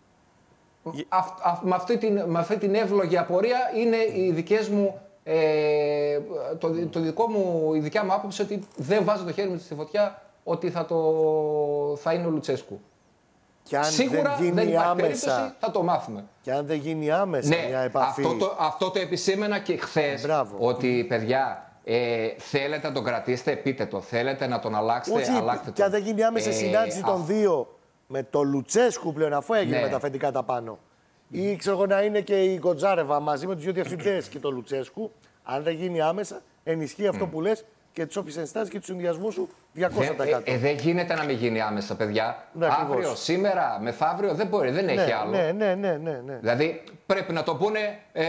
Α, α, με, αυτή την, με αυτή την εύλογη απορία είναι οι δικές μου, ε, το, το δικό μου, η δικιά μου άποψη ότι δεν βάζω το χέρι μου στη φωτιά ότι θα, το, θα είναι ο Λουτσέσκου. Και αν Σίγουρα δεν, δεν υπάρχει άμεσα, περίπτωση, θα το μάθουμε. Και αν δεν γίνει άμεσα ναι, μια επαφή. Αυτό το, αυτό το επισήμενα και χθες, ότι παιδιά, ε, θέλετε να τον κρατήσετε, πείτε το. Θέλετε να τον αλλάξετε, όχι, αλλάξτε και αν δεν γίνει άμεσα ε, συνάντηση των α... δύο με το Λουτσέσκου πλέον, αφού έγινε ναι. με τα αφεντικά τα πάνω. Ή ξέρω εγώ να είναι και η Γκοντζάρεβα μαζί με τους δύο διευθυντές και το Λουτσέσκου. Αν δεν γίνει άμεσα, ενισχύει αυτό mm. που λες και τις όποιες ενστάσεις και τους συνδυασμούς σου διακόσια τοις εκατό. Ε, ε, δεν γίνεται να μην γίνει άμεσα, παιδιά. Ναι, αύριο, ακριβώς. Σήμερα, μεθαύριο δεν μπορεί, δεν έχει ναι, άλλο. Ναι, ναι, ναι, ναι, ναι. Δηλαδή πρέπει να το πούνε,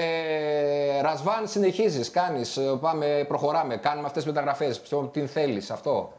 ε, Ρασβάν, συνεχίζεις, κάνεις, πάμε, προχωράμε, κάνουμε αυτές τις μεταγραφές, τι θέλεις, αυτό.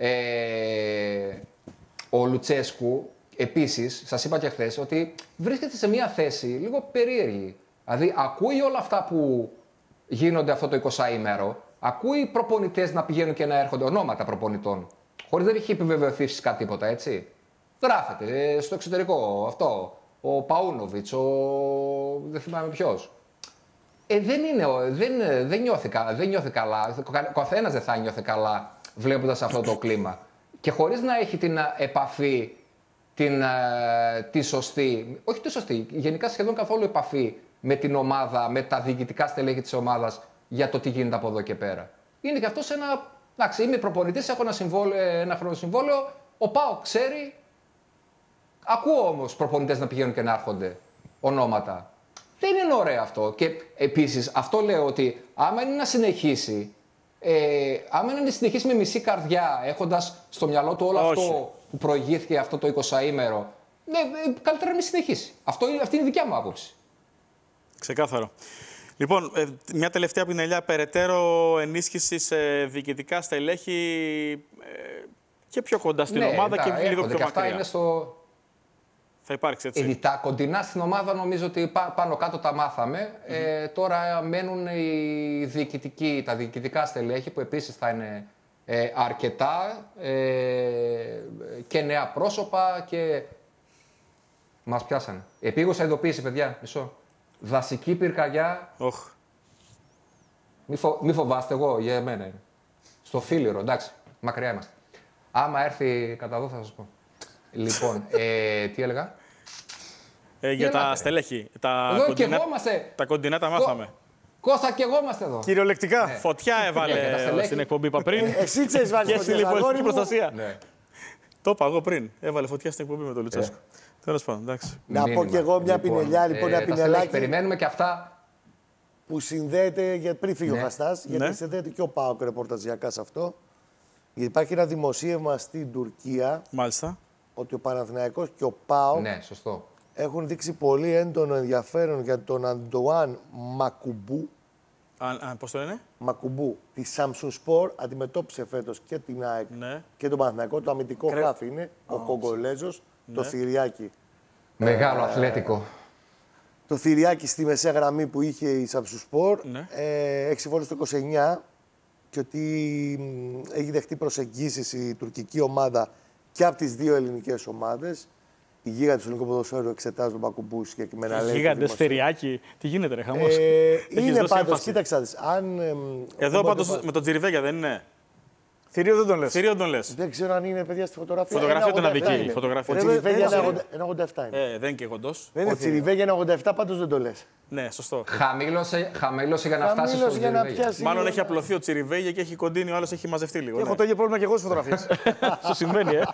Ε, ο Λουτσέσκου, επίσης, σας είπα και χθες, ότι βρίσκεται σε μια θέση λίγο περίεργη. Δηλαδή ακούει όλα αυτά που γίνονται αυτό το εικοσάήμερο, ακούει προπονητές να πηγαίνουν και να έρχονται, ονόματα προπονητών, χωρίς δεν έχει επιβεβαιωθεί φυσικά τίποτα, έτσι. Γράφεται στο εξωτερικό αυτό, ο Παούνοβιτς, ο... δεν θυμάμαι ποιος. Ε, δεν είναι, δεν, δεν, νιώθει, δεν νιώθει καλά, ο καθένας δεν θα νιώθει καλά βλέποντας αυτό το κλίμα. Και χωρίς να έχει την επαφή, την, τη σωστή, όχι τη σωστή, γενικά σχεδόν καθόλου επαφή με την ομάδα, με τα διοικητικά στελέχη της ομάδας για το τι γίνεται από εδώ και πέρα. Είναι και αυτό σε ένα. Εντάξει, είμαι προπονητής, έχω ένα, ένα χρόνο συμβόλαιο. Ο ΠΑΟΚ ξέρει. Ακούω όμως προπονητές να πηγαίνουν και να έρχονται. ονόματα. Δεν είναι ωραίο αυτό. Και επίσης αυτό λέω ότι άμα είναι να συνεχίσει, ε, άμα είναι να συνεχίσει με μισή καρδιά, έχοντας στο μυαλό του όλο Όχι. αυτό που προηγήθηκε αυτό το εικοσαήμερο, ναι, καλύτερα να μην συνεχίσει. Αυτό, αυτή είναι η δικιά μου άποψη. Ξεκάθαρο. Λοιπόν, μια τελευταία πινελιά, περαιτέρω ενίσχυση σε διοικητικά στελέχη ε, και πιο κοντά στην ναι, ομάδα τα, και λίγο έρχονται, πιο και αυτά μακριά. είναι στο... Θα υπάρξει έτσι. Ε, τα κοντινά στην ομάδα νομίζω ότι πά, πάνω κάτω τα μάθαμε. Mm-hmm. Ε, τώρα μένουν οι διοικητικοί, τα διοικητικά στελέχη που επίσης θα είναι ε, αρκετά ε, και νέα πρόσωπα και μας πιάσανε. Επίγουσα ειδοποίηση, παιδιά, μισό. Δασική πυρκαγιά. Oh. Μη, φο, μη φοβάστε, εγώ για μένα είναι. Στο Φίλιρο, εντάξει, μακριά είμαστε. Άμα έρθει κατά εδώ θα σας πω. Λοιπόν, ε, τι έλεγα. Ε, για έλατε. τα στελέχη. Τα Εδώ κοντινά, και εγώ είμαστε. τα κοντινά τα μάθαμε. Κώστα και εγώ είμαστε εδώ. Κυριολεκτικά. Ναι. Φωτιά έβαλε Για τα στελέχη. στην εκπομπή, είπα πριν. Εσύ τι έχει βάλει Και στην φωτιά, αγόρι πολιτική μου. προστασία. Ναι. Το είπα εγώ πριν. Έβαλε φωτιά στην εκπομπή με τον Λουτσέσκο. Τέλος πάντων, εντάξει. Να πω Μήνυμα. κι εγώ μια Λοιπόν, πινελιά, λοιπόν, ε, ένα τα στελέχη πινελάκι περιμένουμε και αυτά. που συνδέεται, για πριν φύγει Ναι. ο Χαστάς, γιατί Ναι. συνδέεται και ο ΠΑΟΚ ρεπορταζιακά σε αυτό. Γιατί υπάρχει ένα δημοσίευμα στην Τουρκία Μάλιστα. ότι ο Παναθηναϊκός και ο ΠΑΟΚ Ναι, σωστό. έχουν δείξει πολύ έντονο ενδιαφέρον για τον Αντουάν Μακουμπού. Α, α, πώς το λένε. Μακουμπού τη Samsung Sport αντιμετώπισε φέτος και την ΑΕΚ Ναι. και τον Παναθηναϊκό. Το αμυντικό Κρε- χάφι είναι ο Κογκολέζος, το Ναι. Θηριάκι. Μεγάλο αθλέτικο. Το Θηριάκι στη μεσαία γραμμή που είχε η Samsung Sport, Ναι. ε, έξι συμβόλαιο στο είκοσι εννιά και ότι μ, έχει δεχτεί προσεγγίσεις η τουρκική ομάδα και από τις δύο ελληνικές ομάδες. Οι γίγαντες του ελληνικού ποδοσφαίρου εξετάζουν τον Μακουμπού συγκεκριμένα. λέει το Γίγαντες, δημοσίο. θηριάκι. Τι γίνεται, ρε, χαμός. Ε, Έχεις είναι δώσει πάντως, έμφαση. κοίταξε να δεις, αν... εμ, Εδώ δεν πάντως μπορείτε- με τον Τζιριβέγια δεν είναι. Θηρίο δεν τον λες. Θηρίο τον λες. Δεν ξέρω αν είναι παιδιά στη φωτογραφία. Φωτογραφία του ένα είναι ογδόντα αδική, είναι. φωτογραφία. Ο Ε, Τσιριβέγια ένα είναι ογδόντα- ένα ογδόντα επτά είναι. Ε, δεν είναι και κοντός. Δεν Ο είναι θηρίο. Τσιριβέγια είναι ογδόντα επτά, πάντως δεν το λες. Ναι, σωστό. Χαμήλωσε, χαμήλωσε για να φτάσει Χαμήλωσε στον για να Τζιριβέγια. πιάσει. Μάλλον λίγο έχει να- απλωθεί ο Τσιριβέγια και έχει κοντίνει, ο άλλος έχει μαζευτεί λίγο. Έχω Ναι. το ίδιο πρόβλημα και εγώ στις φωτογραφίες. Σου συμβαίνει, ε.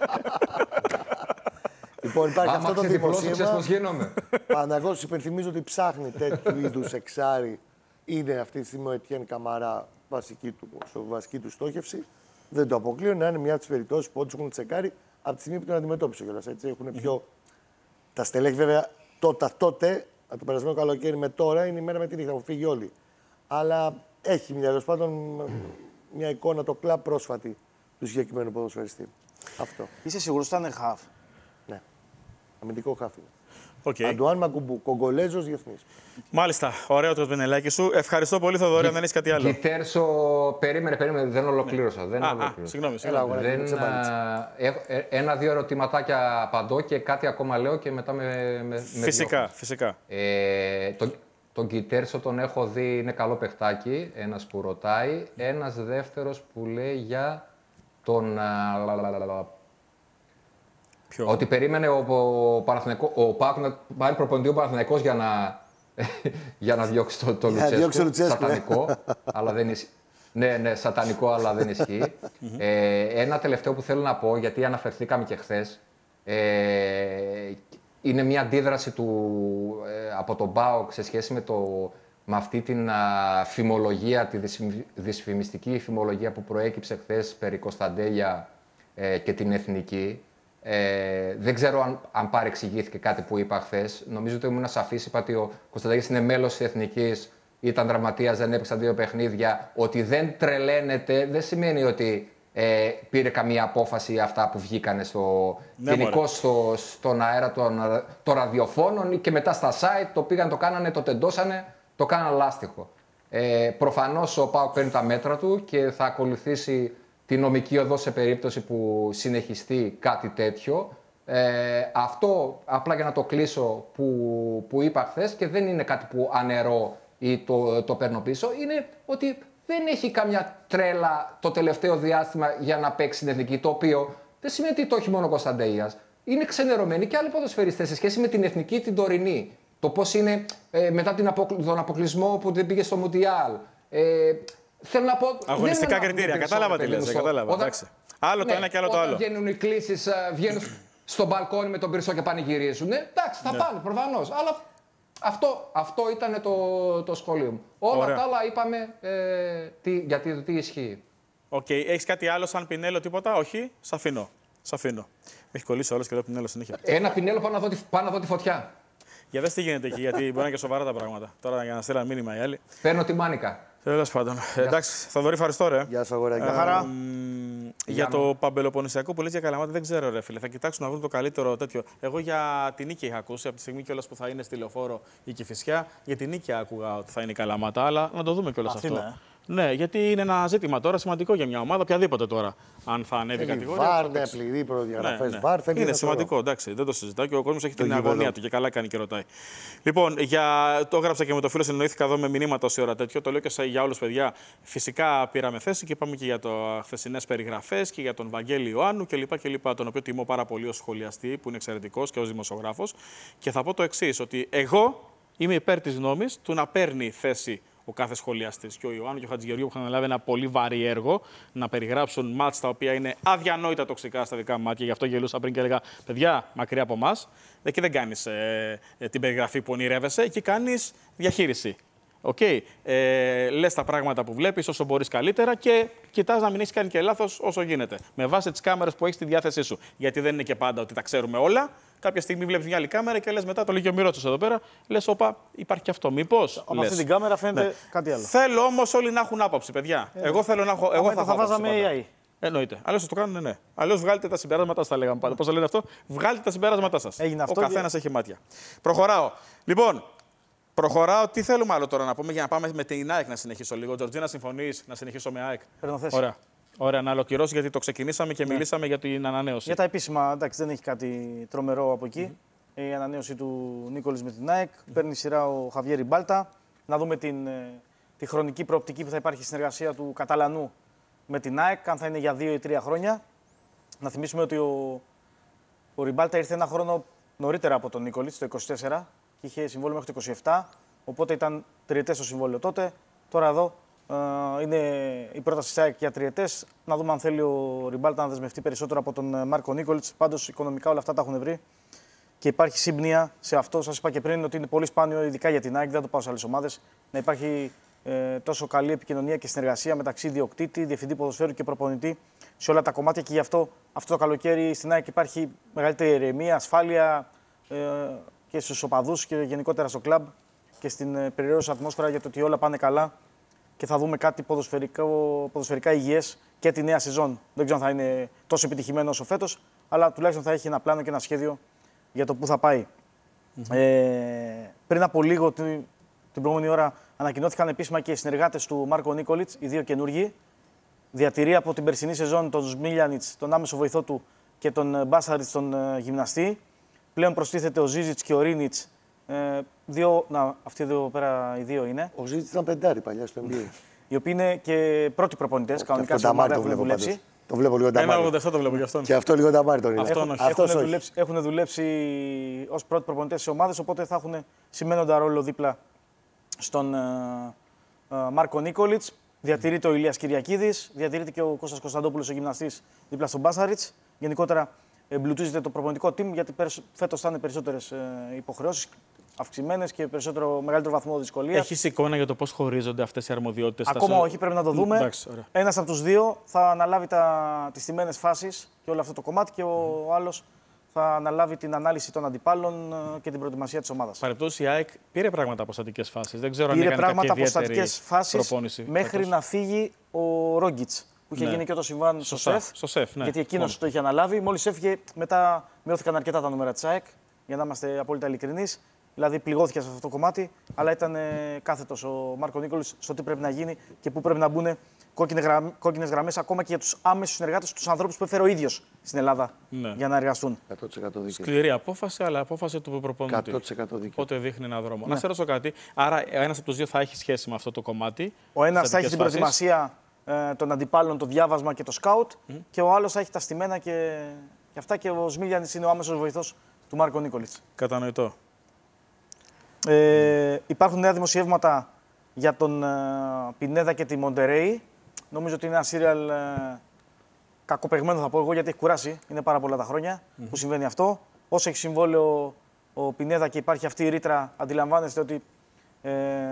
Λοιπόν, υπάρχει Άμα αυτό το ξεδιπλώσω, ξέρεις δημοσίευμα. πώς γίνομαι. Παναγός, υπενθυμίζω ότι ψάχνει τέτοιου είδους εξάρι. Είναι αυτή τη στιγμή ο Ετιέν Καμαρά βασική του, στο βασική του στόχευση. Δεν το αποκλείω να είναι μια από τις περιπτώσεις που όντως έχουν τσεκάρει από τη στιγμή που τον αντιμετώπισε κιόλας. Έτσι έχουν πιο. Τα στελέχη βέβαια τότε, τότε, από το περασμένο καλοκαίρι με τώρα, είναι η μέρα με τη νύχτα που φύγει όλοι. Αλλά έχει μια, τέλος πάντων, μια εικόνα το κλαμπ πρόσφατη του συγκεκριμένου ποδοσφαιριστή. Αυτό. Είσαι σίγουρος ότι ήταν χαφ. Ναι. Αμυντικό χάφι. Οκ. Αντουάν Μακουμπού, Κογκολέζος διεθνής. Μάλιστα. Ωραίο το πινελάκι σου. Ευχαριστώ πολύ, Θοδωρή, αν δεν έχει κάτι άλλο. Κιτέρσο, περίμενε, περίμενε, δεν ολοκλήρωσα. Δεν Α, α, ολοκλήρωσα. συγγνώμη. Έλα, συγγνώμη. αγόρι. Δεν, ξεμπάλιτσα. α, έχω- ε, ένα-δύο ερωτηματάκια απαντώ και κάτι ακόμα λέω και μετά με, με, με Φυσικά, διώχνεις. φυσικά. Ε, τον, τον Κιτέρσο τον έχω δει, είναι καλό παιχτάκι, ένας που ρωτάει. Ένας δεύτερος που λέει για τον... α, λα, λα, λα, λα, Ποιο? ότι περίμενε ο, ο, Παναθηναϊκό- ο Πάκου να πάρει προπονητή ο Παναθηναϊκός για να, για να διώξει το, το Για να διώξει Λουτσέσκο. το Λουτσέσκο, ε. Σατανικό, αλλά δεν ισχύει. Ναι, ναι, σατανικό, αλλά δεν ισχύει. ε, ένα τελευταίο που θέλω να πω, γιατί αναφερθήκαμε και χθες, ε, είναι μια αντίδραση του, ε, από τον ΠΑΟΚ σε σχέση με, το, με αυτή την α, φημολογία, τη δυσφημι- δυσφημιστική φημολογία που προέκυψε χθες περί Κωνσταντέλια ε, και την Εθνική. Ε, δεν ξέρω αν, αν παρεξηγήθηκε κάτι που είπα χθες. Νομίζω ότι ήμουν σαφής. Είπα ότι ο Κωνσταντέλιας είναι μέλος της Εθνικής, ήταν τραυματίας, δεν έπαιξαν δύο παιχνίδια. Ότι δεν τρελαίνεται δεν σημαίνει ότι ε, πήρε καμία απόφαση αυτά που βγήκανε στο, Ναι, γενικώς στο, στον αέρα των, των ραδιοφώνων και μετά στα site. Το πήγαν, το κάνανε, το τεντώσανε, το κάνανε λάστιχο. Ε, προφανώς ο ΠΑΟΚ παίρνει τα μέτρα του και θα ακολουθήσει τη νομική οδό σε περίπτωση που συνεχιστεί κάτι τέτοιο. Ε, αυτό, απλά για να το κλείσω, που, που είπα χθες και δεν είναι κάτι που αναιρώ ή το, το παίρνω πίσω, είναι ότι δεν έχει καμιά τρέλα το τελευταίο διάστημα για να παίξει την Εθνική, το οποίο δεν σημαίνει ότι το έχει μόνο ο Κωνσταντέιας. Είναι ξενερωμένοι και άλλοι ποδοσφαιριστές σε σχέση με την Εθνική την τωρινή. Το πώς είναι ε, μετά την αποκλ... τον αποκλεισμό που δεν πήγε στο Μουντιάλ. Ε, Θέλω να πω. Αγωνιστικά δεν είναι κριτήρια. να πούμε Κατάλαβα τι περισσότερο, λες. παιδί μου, Κατάλαβα. όταν- Εντάξει. Άλλο το Ναι, ένα και άλλο το όταν άλλο. βγαίνουν οι κλήσεις, βγαίνουν στο μπαλκόνι με τον πυρσό και πανηγυρίζουν. Ναι, εντάξει, θα πάνε προφανώς. Αλλά Αυτό, αυτό ήταν το, το σχόλιο μου. Όλα Ωραία. τα άλλα είπαμε ε, τι, γιατί τι ισχύει. Οκ. Okay. Έχεις κάτι άλλο σαν Πινέλο, τίποτα? Όχι. Σ' αφήνω. Σ' αφήνω. Με έχει κολλήσει όλος και λέω Πινέλο συνέχεια. Ένα Πινέλο πάνω να δω, πάνω να δω τη φωτιά. Για δες τι γίνεται εκεί, γιατί μπορεί να είναι και σοβαρά τα πράγματα. Τώρα για να στείλω ένα μήνυμα οι άλλοι. Παίρνω τη μάνικα. Τέλος πάντων. Εντάξει, Θοδωρή, ευχαριστώ ρε. Γεια σου, αγοράκι. Γεια χαρά. Για το Παμπελοποννησιακό που λες για Καλαμάτα δεν ξέρω, ρε φίλε. Θα κοιτάξουν να βρουν το καλύτερο τέτοιο. Εγώ για την Νίκη είχα ακούσει από τη στιγμή κιόλας που θα είναι στη Λεωφόρο η Κηφισιά. Για την Νίκη άκουγα ότι θα είναι η Καλαμάτα, αλλά να το δούμε κιόλας αυτό. Αθήνα, ε. Ναι, γιατί είναι ένα ζήτημα τώρα σημαντικό για μια ομάδα, οποιαδήποτε τώρα. Αν θα ανέβει η κατηγορία. Βάρ, θα ναι, παίξει. πληρή προδιαγραφές. Ναι, ναι. Βάρ, θέλει είναι ένα σημαντικό, χώρο. εντάξει, δεν το συζητάω και ο κόσμος έχει την γήπεδο. αγωνία του και καλά κάνει και ρωτάει. Λοιπόν, για... το έγραψα και με το φίλο, συνεννοήθηκα εδώ με μηνύματα όση ώρα τέτοιο. Το λέω και σε, για όλους, παιδιά. Φυσικά πήραμε θέση και είπαμε και για το χθεσινές περιγραφές και για τον Βαγγέλη Ιωάννου κλπ. κλπ. Τον οποίο τιμώ πάρα πολύ ως σχολιαστή, που είναι εξαιρετικός και ως δημοσιογράφος. Και θα πω το εξής, ότι εγώ είμαι υπέρ της γνώμης του να παίρνει θέση ο κάθε σχολιαστής. Και ο Ιωάννου και ο Χατζηγεωργίου που είχαν αναλάβει ένα πολύ βαρύ έργο να περιγράψουν μάτς τα οποία είναι αδιανόητα τοξικά στα δικά μου μάτια. Γι' αυτό γελούσα πριν και έλεγα: παιδιά, μακριά από εμάς. Εκεί δεν κάνεις ε, ε, την περιγραφή που ονειρεύεσαι, εκεί κάνεις διαχείριση. Okay. Ε, λες τα πράγματα που βλέπεις όσο μπορείς καλύτερα και κοιτάς να μην έχεις κάνει και λάθος όσο γίνεται. Με βάση τις κάμερες που έχεις στη διάθεσή σου. Γιατί δεν είναι και πάντα ότι τα ξέρουμε όλα. Κάποια στιγμή βλέπεις μια άλλη κάμερα και λες μετά το λέγει ο Μυρότσος εδώ πέρα. Λες, όπα, υπάρχει και αυτό. Μήπως. Από αυτή την κάμερα φαίνεται Ναι. κάτι άλλο. Θέλω όμως όλοι να έχουν άποψη, παιδιά. Ε, εγώ θέλω να έχω. Εγώ θα, θα, θα βάζαμε πάντα. έι άι. Εννοείται. Αλλιώς θα το κάνουν, ναι. Αλλιώς βγάλετε τα συμπεράσματά σας, τα λέγαμε πάντα. Πώς το λένε αυτό, βγάλετε τα συμπεράσματά σας. Έγινε Ο αυτό καθένας και... έχει μάτια. Προχωράω. Λοιπόν, προχωράω. Τι θέλουμε άλλο τώρα να πούμε για να πάμε με την ΑΕΚ να συνεχίσω λίγο. Τζορτζίνα, συμφωνείς να συνεχίσω με ΑΕΚ? Παίρνω θέση. Ωραία. Ωραία, να ολοκληρώσω γιατί το ξεκινήσαμε και ναι. μιλήσαμε για την ανανέωση. Για τα επίσημα, εντάξει, δεν έχει κάτι τρομερό από εκεί. Mm-hmm. Η ανανέωση του Νίκολης με την ΑΕΚ. Mm-hmm. Παίρνει σειρά ο Χαβιέρη Μπάλτα. Να δούμε την, τη χρονική προοπτική που θα υπάρχει στη συνεργασία του Καταλανού με την ΑΕΚ, αν θα είναι για δύο ή τρία χρόνια. Να θυμίσουμε ότι ο, ο Ριμπάλτα ήρθε ένα χρόνο νωρίτερα από τον Νίκολη, το είκοσι τέσσερα, και είχε συμβόλαιο μέχρι το είκοσι επτά. Οπότε ήταν τριετές το συμβόλαιο τότε. Τώρα εδώ ε, είναι η πρόταση της ΑΕΚ για τριετές. Να δούμε αν θέλει ο Ριμπάλτα να δεσμευτεί περισσότερο από τον Μάρκο Νίκολιτς. Πάντως οικονομικά όλα αυτά τα έχουν βρει. Και υπάρχει σύμπνοια σε αυτό. Σας είπα και πριν ότι είναι πολύ σπάνιο, ειδικά για την ΑΕΚ, δεν το πάω σε άλλες ομάδες, να υπάρχει ε, τόσο καλή επικοινωνία και συνεργασία μεταξύ ιδιοκτήτη, διευθυντή ποδοσφαίρου και προπονητή σε όλα τα κομμάτια. Και γι' αυτό αυτό το καλοκαίρι στην ΑΕΚ υπάρχει μεγαλύτερη ηρεμία, ασφάλεια ε, και στους οπαδούς και γενικότερα στο κλαμπ και στην ε, περιραίωσα ατμόσφαιρα για το ότι όλα πάνε καλά και θα δούμε κάτι ποδοσφαιρικά υγιές και τη νέα σεζόν. Δεν ξέρω αν θα είναι τόσο επιτυχημένο όσο φέτος, αλλά τουλάχιστον θα έχει ένα πλάνο και ένα σχέδιο για το πού θα πάει. Mm-hmm. Ε, πριν από λίγο, την, την προηγούμενη ώρα, ανακοινώθηκαν επίσημα και οι συνεργάτες του Μάρκο Νίκολιτς, οι δύο καινούργοι. Διατηρεί από την περσινή σεζόν τον Σμίλιανιτς, τον άμεσο βοηθό του, και τον Μπάσαριτς, τον ε, γυμναστή. Πλέον προστίθεται ο Ζίζιτς και ο Ρίνιτς. Ε, δύο, να, αυτοί εδώ πέρα οι δύο είναι. Ο Ζίζιτς ήταν πεντάρι παλιά στο Ν Μπι Έι. Οι οποίοι είναι και πρώτοι προπονητές, κανονικά σε ομάδα έχουν δουλέψει. Πάντως. Το βλέπω λίγο Ένα ταμάρι. ογδόντα επτά το βλέπω γι' αυτόν. Και αυτό λίγο ταμάρι τον είναι. Αυτόν όχι. Αυτός Έχουν όχι. δουλέψει, έχουν δουλέψει ως πρώτοι προπονητές σε ομάδες, οπότε θα έχουν σημαίνοντα ρόλο δίπλα στον uh, uh, Μάρκο Νίκολιτς. Διατηρείται ο Ηλίας Κυριακίδης, διατηρείται και ο Κώστας Κωνσταντόπουλος, ο γυμναστής, δίπλα στον Μπάσαριτς. Γενικότερα εμπλουτίζεται το προπονητικό team, γιατί φέτος θα είναι περισσότερες uh, υποχρεώσεις, αυξημένες και περισσότερο, μεγαλύτερο βαθμό δυσκολίας. Έχεις εικόνα για το πώς χωρίζονται αυτές οι αρμοδιότητες? Ακόμα όχι, πρέπει να το δούμε. Εντάξει, ένας από τους δύο θα αναλάβει τα, τις τιμένες φάσεις και όλο αυτό το κομμάτι και ο mm. άλλος θα αναλάβει την ανάλυση των αντιπάλων και την προετοιμασία της ομάδας. Παρεπτώσει η ΑΕΚ πήρε πράγματα από στατικές φάσεις. Δεν ξέρω πήρε αν έκανε πράγματα κάποια από στατικές φάσεις μέχρι φέτος. να φύγει ο Ρόγκιτς, που είχε ναι. γίνει και το συμβάν στο Σωστά, ΣΕΦ. στο ΣΕΦ, ναι. Γιατί εκείνος Μόνο. το είχε αναλάβει. Μόλις έφυγε, μετά μειώθηκαν αρκετά τα νούμερα της ΑΕΚ, για να είμαστε απόλυτα ειλικρινείς. Δηλαδή πληγώθηκε σε αυτό το κομμάτι, αλλά ήταν κάθετος ο Μάρκο Νίκολιτς στο τι πρέπει να γίνει και πού πρέπει να μπουν κόκκινες γραμμές ακόμα και για τους άμεσους συνεργάτες, τους ανθρώπους που έφερε ο ίδιος στην Ελλάδα ναι. για να εργαστούν. εκατό τοις εκατό δίκαιο. Σκληρή απόφαση, αλλά απόφαση του προπονητή. εκατό τοις εκατό δίκαιο. Οπότε δείχνει έναν δρόμο. Ναι. Να σε ρωτήσω κάτι. Άρα, ένας από τους δύο θα έχει σχέση με αυτό το κομμάτι. Ο ένας θα έχει την προετοιμασία ε, των αντιπάλων, το διάβασμα και το σκάουτ, mm. και ο άλλος θα έχει τα στημένα και, και αυτά. Και ο Σμίλιανιτς είναι ο άμεσος βοηθός του Μάρκο Νίκολιτς. Κατανοητό. Ε, υπάρχουν νέα δημοσιεύματα για τον ε, Πινέδα και τη Μοντερέι. Νομίζω ότι είναι ένα σύριαλ ε, κακοπεγμένο, θα πω εγώ, γιατί έχει κουράσει. Είναι πάρα πολλά τα χρόνια mm-hmm. που συμβαίνει αυτό. Όσο έχει συμβόλαιο ο Πινέδα και υπάρχει αυτή η ρήτρα, αντιλαμβάνεστε ότι ε,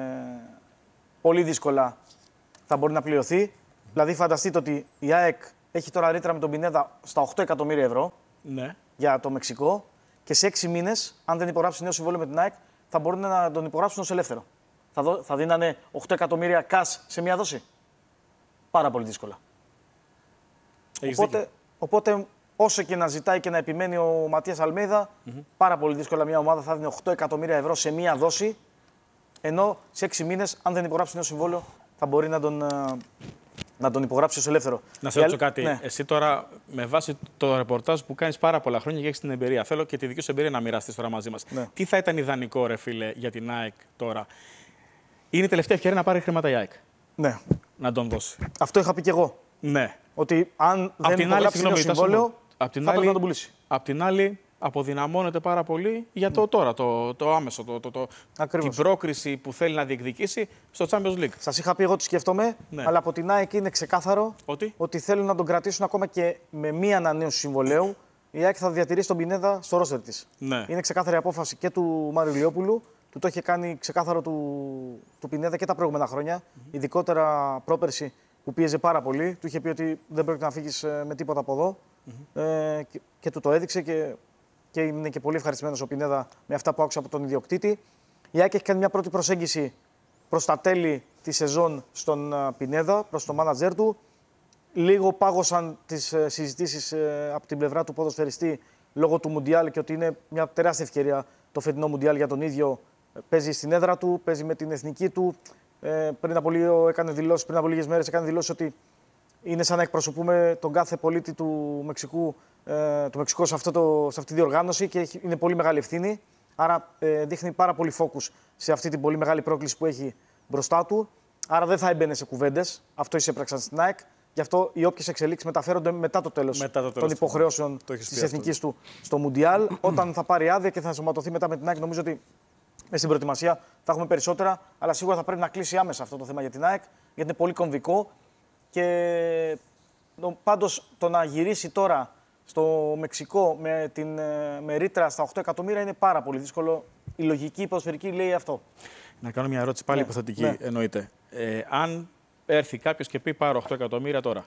πολύ δύσκολα θα μπορεί να πληρωθεί. Δηλαδή, φανταστείτε ότι η ΑΕΚ έχει τώρα ρήτρα με τον Πινέδα στα οκτώ εκατομμύρια ευρώ Ναι. για το Μεξικό και σε έξι μήνες, αν δεν υπογράψει νέο συμβόλαιο με την ΑΕΚ, θα μπορούν να τον υπογράψουν ως ελεύθερο. Θα, δω, θα δίνανε οκτώ εκατομμύρια cash σε μία δόση. Πάρα πολύ δύσκολα. Έχεις Οπότε, δίκιο. οπότε, όσο και να ζητάει και να επιμένει ο Ματίας Αλμέιδα, mm-hmm. πάρα πολύ δύσκολα μια ομάδα θα δίνει οκτώ εκατομμύρια ευρώ σε μία δόση, ενώ σε έξι μήνες, αν δεν υπογράψει νέο συμβόλαιο, θα μπορεί να τον, να τον υπογράψει ως ελεύθερο. Να σε ρωτήσω κάτι. Ναι. Εσύ τώρα, με βάση το ρεπορτάζ που κάνεις πάρα πολλά χρόνια και έχεις την εμπειρία, θέλω και τη δική σου εμπειρία να μοιραστείς τώρα μαζί μας. Ναι. Τι θα ήταν ιδανικό, ρε φίλε, για την ΑΕΚ τώρα? Είναι η τελευταία ευκαιρία να πάρει χρήματα η ΑΕΚ. Ναι. Να τον δώσει. Αυτό είχα πει και εγώ. Ναι. Ότι αν Απ' δεν την άλλη, υπογράψει νέο συγγνώμη, συμβόλαιο, απ' την θα πρέπει άλλη- να τον πουλήσει. Απ' την άλλη, αποδυναμώνεται πάρα πολύ για το τώρα, το, το άμεσο, το, το, το, Ακριβώς. την πρόκριση που θέλει να διεκδικήσει στο Champions League. Σας είχα πει εγώ τι σκέφτομαι, Ναι. αλλά από την ΑΕΚ είναι ξεκάθαρο Ότι? ότι θέλουν να τον κρατήσουν ακόμα και με μία ανανέωση συμβολέου. Η ΑΕΚ θα διατηρήσει τον Πινέδα στο ρόστερ της. Ναι. Είναι ξεκάθαρη απόφαση και του Μάριου Λιόπουλου. Του το είχε κάνει ξεκάθαρο του, του Πινέδα και τα προηγούμενα χρόνια. Mm-hmm. Ειδικότερα πρόπερση που πίεζε πάρα πολύ. Του είχε πει ότι δεν πρόκειται να φύγεις με τίποτα από εδώ. Mm-hmm. Ε, και, και του το έδειξε και, και είναι και πολύ ευχαριστημένος ο Πινέδα με αυτά που άκουσα από τον ιδιοκτήτη. Η ΑΕΚ έχει κάνει μια πρώτη προσέγγιση προς τα τέλη τη σεζόν στον Πινέδα, προς το μάνατζερ του. Λίγο πάγωσαν τις ε, συζητήσεις ε, από την πλευρά του ποδοσφαιριστή λόγω του Μουντιάλ και ότι είναι μια τεράστια ευκαιρία το φετινό Μουντιάλ για τον ίδιο. Ε, Παίζει στην έδρα του, παίζει με την εθνική του. Ε, πριν από λίγο έκανε δηλώσεις, πριν από λίγες μέρες έκανε δηλώσεις ότι είναι σαν να εκπροσωπούμε τον κάθε πολίτη του Μεξικού, ε, του Μεξικού σε, αυτό το, σε αυτή τη διοργάνωση και έχει, είναι πολύ μεγάλη ευθύνη. Άρα ε, δείχνει πάρα πολύ focus σε αυτή την πολύ μεγάλη πρόκληση που έχει μπροστά του. Άρα δεν θα έμπαινε σε κουβέντες. Αυτό εισέπραξαν στην ΑΕΚ. Γι' αυτό οι όποιες εξελίξεις μεταφέρονται μετά το τέλος Μετά το τέλος των του- υποχρεώσεων το έχεις της πει αυτό. εθνικής του στο Μουντιάλ. Όταν θα πάρει άδεια και θα ενσωματωθεί μετά με την ΑΕΚ, νομίζω ότι με στην προετοιμασία θα έχουμε περισσότερα. Αλλά σίγουρα θα πρέπει να κλείσει άμεσα αυτό το θέμα για την ΑΕΚ, γιατί είναι πολύ κομβικό. Και πάντως το να γυρίσει τώρα στο Μεξικό με, την, με ρήτρα στα οκτώ εκατομμύρια είναι πάρα πολύ δύσκολο. Η λογική η ποδοσφαιρική λέει αυτό. Να κάνω μια ερώτηση πάλι Ναι, υποθετική, ναι. εννοείται. Ε, αν έρθει κάποιος και πει πάρω οκτώ εκατομμύρια τώρα,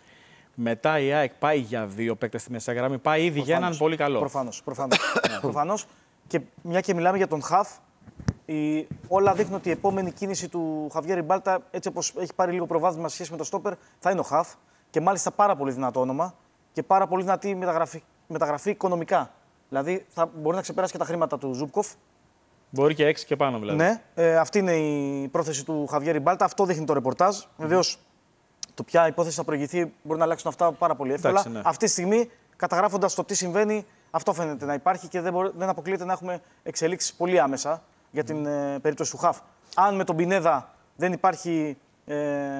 μετά η ΑΕΚ πάει για δύο παίκτες στη μεσαία γραμμή, πάει ήδη για έναν πολύ καλό. Προφανώς. Προφανώς. προφανώς. Και μια και μιλάμε για τον Χαφ, η... όλα δείχνουν ότι η επόμενη κίνηση του Χαβιέρ Μπάλτα, έτσι όπως έχει πάρει λίγο προβάδισμα σε σχέση με το στόπερ, θα είναι ο Χαφ. Και μάλιστα πάρα πολύ δυνατό όνομα και πάρα πολύ δυνατή μεταγραφή, μεταγραφή οικονομικά. Δηλαδή θα μπορεί να ξεπεράσει και τα χρήματα του Ζούμπκοφ. Μπορεί και έξι και πάνω δηλαδή. Ναι, ε, αυτή είναι η πρόθεση του Χαβιέρ Μπάλτα. Αυτό δείχνει το ρεπορτάζ. Mm. Βεβαίως, το ποια υπόθεση θα προηγηθεί μπορεί να αλλάξουν αυτά πάρα πολύ εύκολα. Εντάξει, ναι. Αυτή τη στιγμή, καταγράφοντας το τι συμβαίνει, αυτό φαίνεται να υπάρχει και δεν, μπορεί, δεν αποκλείεται να έχουμε εξελίξεις πολύ άμεσα για την ε, περίπτωση του Χαφ. Αν με τον Πινέδα δεν υπάρχει ε,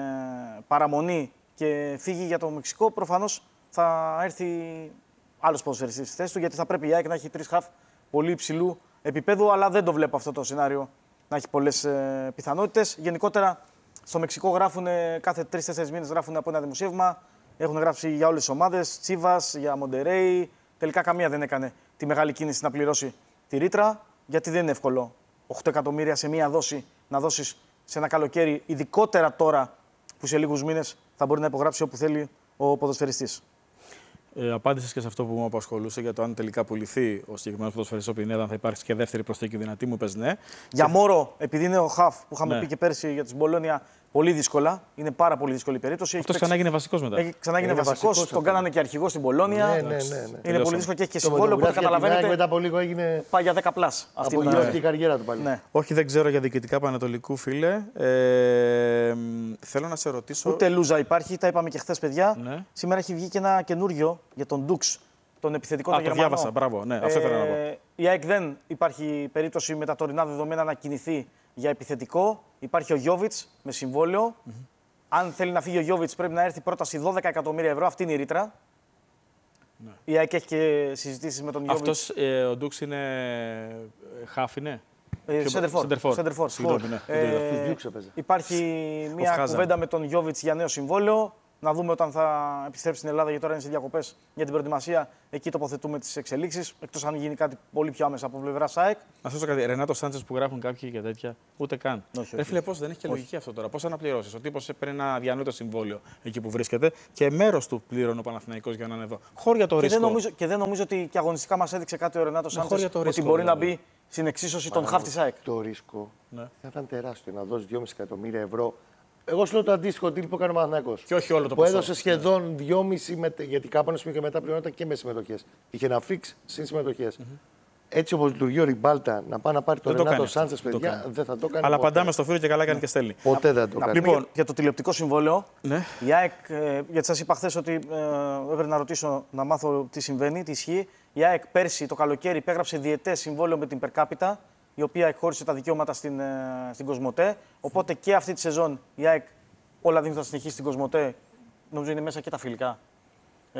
παραμονή και φύγει για το Μεξικό, προφανώς θα έρθει άλλος ποδοσφαιριστής στη θέση του, γιατί θα πρέπει η ΑΕΚ να έχει τρεις Χαφ πολύ υψηλού επίπεδου, αλλά δεν το βλέπω αυτό το σενάριο να έχει πολλές ε, πιθανότητες. Γενικότερα, στο Μεξικό γράφουν κάθε τρεις-τέσσερις μήνες γράφουν από ένα δημοσίευμα. Έχουν γράψει για όλες τις ομάδες, Τσίβας, για Μοντερέι. Τελικά καμία δεν έκανε τη μεγάλη κίνηση να πληρώσει τη ρήτρα, γιατί δεν είναι εύκολο οκτώ εκατομμύρια σε μία δόση να δώσεις σε ένα καλοκαίρι, ειδικότερα τώρα που σε λίγους μήνες θα μπορεί να υπογράψει όπου θέλει ο ποδοσφαιριστής. Ε, απάντησες και σε αυτό που μου απασχολούσε για το αν τελικά πουληθεί ο συγκεκριμένος ποδοσφαιριστής ο Πινέδα, αν θα υπάρξει και δεύτερη προσθήκη δυνατή, μου είπες ναι. Για Μόρο, επειδή είναι ο Χαφ που είχαμε Ναι. πει και πέρσι για την Μπολόνια, πολύ δύσκολα. Είναι πάρα πολύ δύσκολη η περίπτωση. Αυτός Έχει ξανά έγινε βασικός μετά. Έχει ξανά γίνει Είναι βασικό, βασικός τον αυτό. κάνανε και αρχηγό στην Πολώνια. Ναι, ναι, ναι, ναι. Είναι Τελειώσαμε. πολύ δύσκολο και έχει και Το συμβόλαιο. Οπότε φωτογράφια την ΑΕΚ καταλαβαίνετε. μετά από λίγο έγινε Πάει για δέκα πλάς. Αυτή είναι απογειώτη η η καριέρα του πάλι. ναι. Όχι, δεν ξέρω για διοικητικά Πανατολικού, φίλε. Ε, μ, θέλω να σε ρωτήσω. Ούτε λούζα υπάρχει, τα είπαμε και χθες, παιδιά. Ναι. Σήμερα έχει βγει και ένα καινούριο για τον Ντουξ, τον επιθετικό Α, τον το Γερμανό. διάβασα, μπράβο, ναι, αυτό ήθελα να πω. Η ΑΕΚ δεν υπάρχει περίπτωση με τα τωρινά δεδομένα να κινηθεί για επιθετικό. Υπάρχει ο Γιώβιτς με συμβόλαιο. Mm-hmm. Αν θέλει να φύγει ο Γιώβιτς, πρέπει να έρθει πρόταση δώδεκα εκατομμύρια ευρώ. Αυτή είναι η ρήτρα. Ναι. Η ΑΕΚ έχει και συζητήσεις με τον Γιώβιτς. Αυτός ε, ο Ντούξ είναι χάφ, είναι. Ε, Σέντερφορ. Σέντερφορ. Σέντερφορ. Συγγνώμη, ναι. Ε, Στους Διούξ έπαιζε. Υπάρχει μια Χάζαν. κουβέντα με τον Γιώβιτς για νέο συμβόλαιο. Να δούμε όταν θα επιστρέψει στην Ελλάδα, γιατί τώρα είναι σε διακοπές για την προετοιμασία. Εκεί τοποθετούμε τις εξελίξεις. Εκτός αν γίνει κάτι πολύ πιο άμεσα από πλευρά ΣΑΕΚ. Να σα πω κάτι. Ρενάτο Σάντσες που γράφουν κάποιοι και τέτοια, ούτε καν. Όχι, Ρε φίλε, πώς δεν έχει και λογική αυτό τώρα. Πώς αναπληρώσει. Ο τύπος έπαιρνε ένα διανοητό συμβόλαιο εκεί που βρίσκεται και μέρος του πλήρωνε ο Παναθηναϊκός για να είναι εδώ. Χώρια το Και ρίσκο. δεν, νομίζω, και δεν νομίζω ότι και αγωνιστικά μας έδειξε κάτι ο Ρενάτο Σάντσες ότι ρίσκο, μπορεί δηλαδή. να μπει στην εξίσωση των χαφ της ΣΑΕΚ. Το ρίσκο Ναι. θα ήταν τεράστιο να δώσει δυόμισι εκατομμύρια ευρώ. Εγώ σου λέω το αντίστοιχο deal που έκανε ο Παναθηναϊκός. Και όχι όλο το που ποσό. έδωσε σχεδόν δυόμισι, με, γιατί κάπου ένα σημείο και μετά πληρώνονταν και με συμμετοχές. Είχε ένα fix συν συμμετοχές. Mm-hmm. Έτσι όπως λειτουργεί ο Ριμπάλτα να πάει να πάρει τον Ρενάτο Σάντσες, παιδιά, δεν θα το κάνει. Αλλά ποτέ. παντάμε στο φίλο και καλά κάνει και στέλνει. Ποτέ δεν το κάνει. Λοιπόν, Λοιπόν, για το τηλεοπτικό συμβόλαιο, ναι. η ΑΕΚ, ε, γιατί σας είπα χθες ότι ε, έπρεπε να ρωτήσω να μάθω τι συμβαίνει, τι ισχύει. Η ΑΕΚ πέρσι το καλοκαίρι υπέγραψε διετές συμβόλαιο με την Per Capita, η οποία εκχώρησε τα δικαιώματα στην, ε, στην Κοσμοτέ. Οπότε και αυτή τη σεζόν η ΑΕΚ όλα δίνουν θα συνεχίσει στην Κοσμοτέ. Νομίζω είναι μέσα και τα φιλικά. Ε,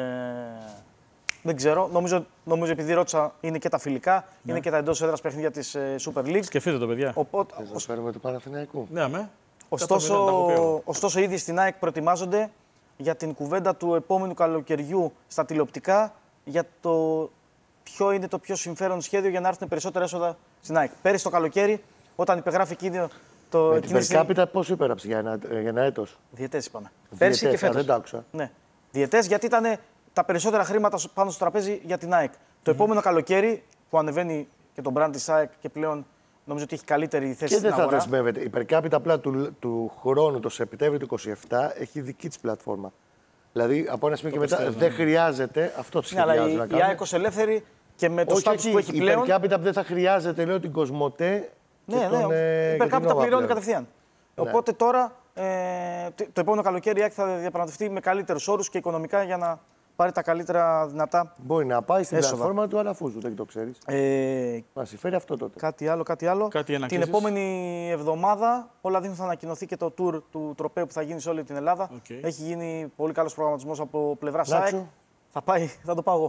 δεν ξέρω. Νομίζω, νομίζω επειδή ρώτησα είναι και τα φιλικά, Ναι. είναι και τα εντός έδρας παιχνίδια της ε, Super League. Σκεφτείτε το, παιδιά. Οπότε, Θες να φέρουμε του Παναθηναϊκού. Ναι, αμέ. Ωστόσο, ωστόσο, ήδη στην ΑΕΚ προετοιμάζονται για την κουβέντα του επόμενου καλοκαιριού στα τηλεοπτικά για το ποιο είναι το πιο συμφέρον σχέδιο για να έρθουν περισσότερα έσοδα στην ΑΕΚ. Πέρυσι το καλοκαίρι, όταν υπεγράφει εκείνο το. Με την Per Capita πόσο υπέραψε για ένα, για ένα έτος. Διετές είπαμε. Διετές, Πέρσι και α, φέτος. δεν τα άκουσα. Ναι. Διετές γιατί ήταν τα περισσότερα χρήματα πάνω στο τραπέζι για την ΑΕΚ. Το επόμενο καλοκαίρι που ανεβαίνει και το brand της ΑΕΚ και πλέον νομίζω ότι έχει καλύτερη θέση Και στην δεν θα αγορά. δεσμεύεται. Η Per Capita απλά του, του χρόνου, το Σεπτέμβριο του είκοσι επτά, έχει δική της πλατφόρμα. Δηλαδή από ένα σημείο και μετά δεν χρειάζεται αυτό το Ναι, αλλά σχεδιάζει η, να η κάνει. ΑΕΚ ως ελεύθερη και με το Όχι, στάτους όχι, που έχει η πλέον. Per Capita δεν θα χρειάζεται, λέω, την Κοσμοτέ. Ναι, και ναι, τον, ε, η και Per την Capita Nova πληρώνει πλέον. κατευθείαν. Ναι. Οπότε τώρα ε, το, το επόμενο καλοκαίρι η ΑΕΚ θα διαπραγματευτεί με καλύτερους όρους και οικονομικά για να πάρει τα καλύτερα δυνατά. Μπορεί να πάει στην έσοδα. πλατφόρμα του Αλαφούζου, δεν το ξέρεις. Ε, Να συμφέρει αυτό τότε. κάτι άλλο, κάτι άλλο. Κάτι Την ανακοίνσεις. επόμενη εβδομάδα όλα δίνουν θα ανακοινωθεί και το tour του τροπέου που θα γίνει σε όλη την Ελλάδα. Οκ. Έχει γίνει πολύ καλός προγραμματισμός από πλευρά ΣΑΕΚ. Νάξο. Θα πάει, θα το πάω εγώ.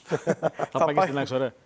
Θα πάει και στην Άξο, ρε.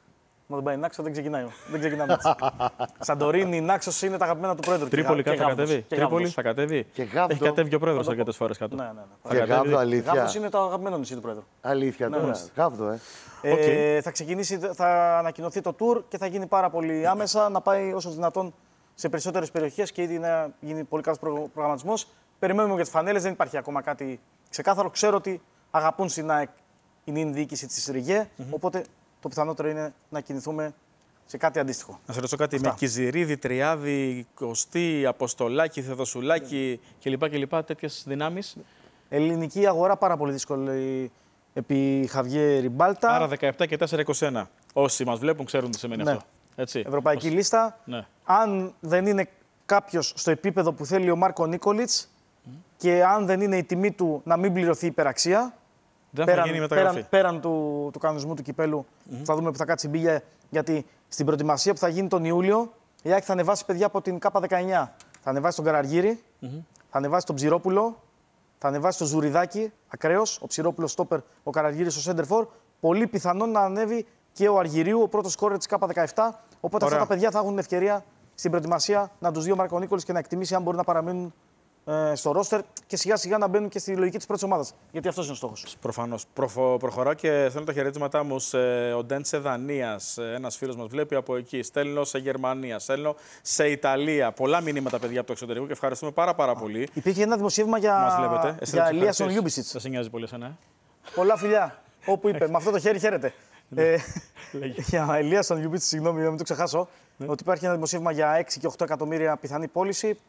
Μα δεν πάει Νάξο, δεν ξεκινάει. Δεν ξεκινάμε έτσι. Σαντορίνη, Νάξος είναι τα αγαπημένα του πρόεδρου. Τρίπολη Και κάτι θα Γάβδος. κατέβει. Και Τρίπολη Γάβδος. θα κατέβει. Και Γάβδο. Έχει κατέβει και ο πρόεδρο Θα το αρκετέ φορέ κάτω. Ναι, ναι, ναι. Θα Και κατέβει. Γάβδο, αλήθεια. Γάβδος είναι το αγαπημένο νησί του πρόεδρου. Αλήθεια τώρα. Γάβδο, ε. Ε, Οκ. θα ξεκινήσει, θα ανακοινωθεί το tour και θα γίνει πάρα πολύ άμεσα να πάει όσο δυνατόν σε περισσότερες περιοχές και ήδη να γίνει πολύ καλός προ- προγραμματισμός. Περιμένουμε για τις φανέλες, δεν υπάρχει ακόμα κάτι ξεκάθαρο. Ξέρω ότι αγαπούν στην ΑΕΚ η νυν διοίκηση της ΡΙΓΕ, οπότε το πιθανότερο είναι να κινηθούμε σε κάτι αντίστοιχο. Να σε ρωτήσω κάτι Αυτά. με Κιζηρίδη, Τριάδη, Κωστή, Αποστολάκη, Θεοδοσουλάκη κλπ. κλπ. Τέτοιες δυνάμεις. Ελληνική αγορά πάρα πολύ δύσκολη επί Χαβιέ Ριμπάλτα. Άρα δεκαεπτά και τέσσερα είκοσι ένα. Όσοι μας βλέπουν ξέρουν τι σημαίνει Ναι. αυτό. Έτσι. Ευρωπαϊκή Όσοι- λίστα. Ναι. Αν δεν είναι κάποιος στο επίπεδο που θέλει ο Μάρκο Νίκολιτς και αν δεν είναι η τιμή του να μην πληρωθεί υπεραξία, Δεν θα γίνει μεταγραφή. πέραν, πέραν του, του κανονισμού του κυπέλου, θα δούμε που θα κάτσει η μπίλια, γιατί στην προετοιμασία που θα γίνει τον Ιούλιο, η ΑΕΚ θα ανεβάσει παιδιά από την Κάπα δεκαεννιά. Θα ανεβάσει τον Καραργύρη, θα ανεβάσει τον Ψηρόπουλο, θα ανεβάσει τον Ζουριδάκη, ακραίος, ο Ψηρόπουλος στόπερ, ο Καραργύρης ο Σέντερφορ. Πολύ πιθανόν να ανέβει και ο Αργυρίου, ο πρώτος σκόρερ της Κάπα δεκαεπτά. Οπότε Ωραία. αυτά τα παιδιά θα έχουν ευκαιρία στην προετοιμασία να τους δει ο Μάρκο Νίκολης και να εκτιμήσει αν μπορούν να παραμείνουν ε, στο ρόστερ και σιγά σιγά να μπαίνουν και στη λογική της πρώτης ομάδας. Γιατί αυτός είναι ο στόχος. Προφανώς. Προφο... Προχωράω και στέλνω τα χαιρετίσματά μου σε Οντέντσε Δανίας. Ένας φίλος μας βλέπει από εκεί. Στέλνω σε Γερμανία. Στέλνω σε Ιταλία. Πολλά μηνύματα, παιδιά, από το εξωτερικό και ευχαριστούμε πάρα, πάρα πολύ. Υπήρχε ένα δημοσίευμα για, Μας βλέπετε. Εσύ για θα τους Ελίασον ευχαριστήσεις. Λιούμπισιτς. Δεν σε νοιάζει πολύ εσένα, ε? Πολλά φιλιά. Όπου είπε, με αυτό το χέρι χαίρεται. ε, για Ελίασον Λιούμπισιτς, συγγνώμη, να μην το ξεχάσω, ότι υπάρχει ένα δημοσίευμα για έξι και οκτώ εκατομμύρια πιθανή πώληση.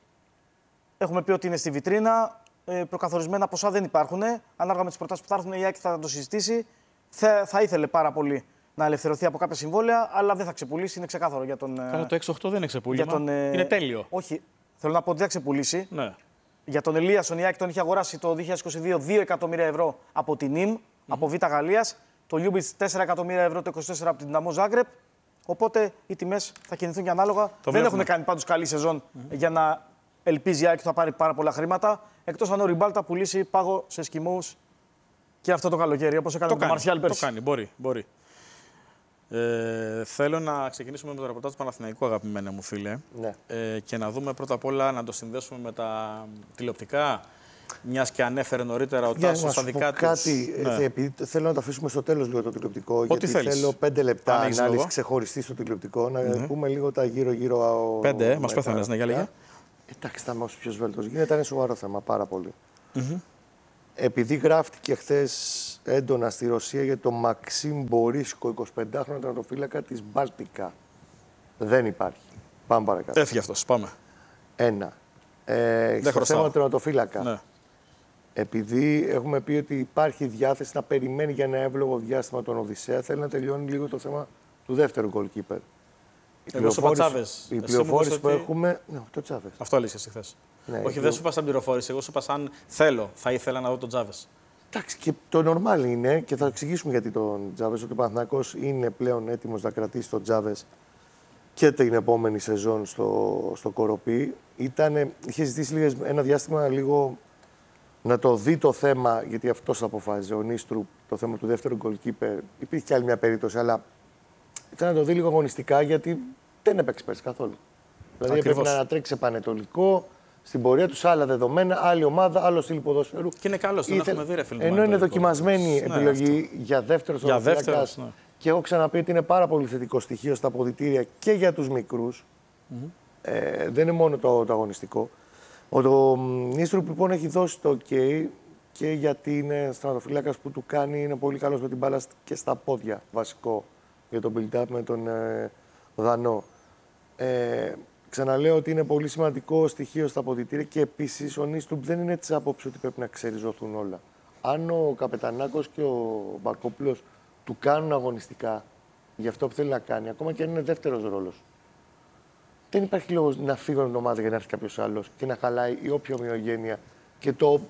Έχουμε πει ότι είναι στη βιτρίνα. Ε, προκαθορισμένα ποσά δεν υπάρχουν. Ανάλογα με τις προτάσεις που θα έρθουν, η ΑΕΚ θα το συζητήσει. Θα, θα ήθελε πάρα πολύ να ελευθερωθεί από κάποια συμβόλαια, αλλά δεν θα ξεπουλήσει. Είναι ξεκάθαρο για τον. Καλά, το έξι οκτώ δεν είναι ξεπούλημα. για τον, ε, Είναι τέλειο. Όχι. Θέλω να πω ότι δεν θα ξεπουλήσει. Ναι. Για τον Ελίασον, η ΑΕΚ τον είχε αγοράσει το δύο χιλιάδες είκοσι δύο δύο εκατομμύρια ευρώ από την ΝΙΜ, από Β' Γαλλίας. Το Λιούμπιτς τέσσερα εκατομμύρια ευρώ το είκοσι τέσσερα από την Δυναμό Ζάγκρεπ. Οπότε οι τιμές θα κινηθούν και ανάλογα. Δεν βλέπουμε. έχουν κάνει πάντως καλή σεζόν για να ελπίζει η ΑΕΚ ότι θα πάρει πάρα πολλά χρήματα. Εκτός αν ο Ριμπάλτα πουλήσει πάγο σε Εσκιμώους και αυτό το καλοκαίρι, όπως έκανε Το με τον κάνει, Μαρσιάλ το πέρσι. κάνει, μπορεί, μπορεί. Ε, θέλω να ξεκινήσουμε με το ρεπορτάζ του Παναθηναϊκού, αγαπημένα μου φίλε. Ναι. Ε, και να δούμε πρώτα απ' όλα να το συνδέσουμε με τα τηλεοπτικά. Μιας και ανέφερε νωρίτερα ο Για Τάσος να στα σου δικά πω κάτι, της. Ναι. επειδή θέλω να το αφήσουμε στο τέλος λίγο το τηλεοπτικό, Ό,τι γιατί θέλεις. θέλω πέντε λεπτά Αν έχεις ανάλυση λόγο. ξεχωριστή στο τηλεοπτικό, να Ναι. πούμε λίγο τα γύρω-γύρω. Πέντε, ε, μας πέθανες, ναι, για λέγε. Εντάξει, θα είμαι όσο πιο σβέλτος γίνεται, είναι σοβαρό θέμα πάρα πολύ. Mm-hmm. Επειδή γράφτηκε χθες έντονα στη Ρωσία για τον Μαξίμ Μπορίσκο, εικοσιπεντάχρονο τερματοφύλακα της Μπάλτικα. Δεν υπάρχει. Πάμε παρακάτω. Έφυγε αυτός, πάμε. Ένα. Ε, στο θέμα του τερματοφύλακα. Ναι. Επειδή έχουμε πει ότι υπάρχει διάθεση να περιμένει για ένα εύλογο διάστημα τον Οδυσσέα, θέλει να τελειώνει λίγο το θέμα του δεύτερου goalkeeper. Εγώ σου είπα Τσάβες. Η Εσύ πληροφόρηση μου που ότι- έχουμε. Ναι, το Τσάβες. Αυτό έλεγες εσύ χθες. Ναι, Όχι, το- δεν σου είπα σαν πληροφόρηση. Εγώ σου είπα σαν θέλω. Θα ήθελα να δω τον Τσάβες. Εντάξει, και το normal είναι και θα εξηγήσουμε γιατί τον Τσάβες. Ότι ο Παναθηναϊκός είναι πλέον έτοιμος να κρατήσει τον Τσάβες και την επόμενη σεζόν στο, στο Κοροπή. Ήτανε, είχε ζητήσει λίγες, ένα διάστημα λίγο να το δει το θέμα, γιατί αυτός αποφάσιζε, ο Νίστρου, το θέμα του δεύτερου goalkeeper. Υπήρχε και άλλη μια περίπτωση, αλλά ήταν να το δει λίγο αγωνιστικά, γιατί δεν έπαιξε πέρσι καθόλου. Δηλαδή Ακριβώς. έπρεπε να ανατρέξει σε πανετολικό, στην πορεία του, άλλα δεδομένα, άλλη ομάδα, άλλο στυλ ποδοσφαίρου. Και είναι καλός, τον Ήθε- έχουμε δει, ρε φίλε. Ενώ είναι δοκιμασμένη Ναι, επιλογή για δεύτερο Για τερματοφύλακα. δεύτερος, ναι. Και έχω ξαναπεί ότι είναι πάρα πολύ θετικό στοιχείο στα αποδυτήρια και για τους μικρούς. Ε, δεν είναι μόνο το, το αγωνιστικό. Ο το, Νίστρουπ λοιπόν έχει δώσει το OK και γιατί είναι τερματοφύλακας που του κάνει, είναι πολύ καλός με την μπάλα και στα πόδια, βασικό για το build-up με τον ε, Δανό. Ε, ξαναλέω ότι είναι πολύ σημαντικό στοιχείο στα αποδυτήρια και επίσης ο Νίστρουπ δεν είναι της άποψης ότι πρέπει να ξεριζωθούν όλα. Αν ο Καπετανάκος και ο Μπακόπουλος του κάνουν αγωνιστικά για αυτό που θέλει να κάνει, ακόμα και αν είναι δεύτερος ρόλος, δεν υπάρχει λόγος να φύγουν την ομάδα για να έρθει κάποιος άλλος και να χαλάει η όποια ομοιογένεια και το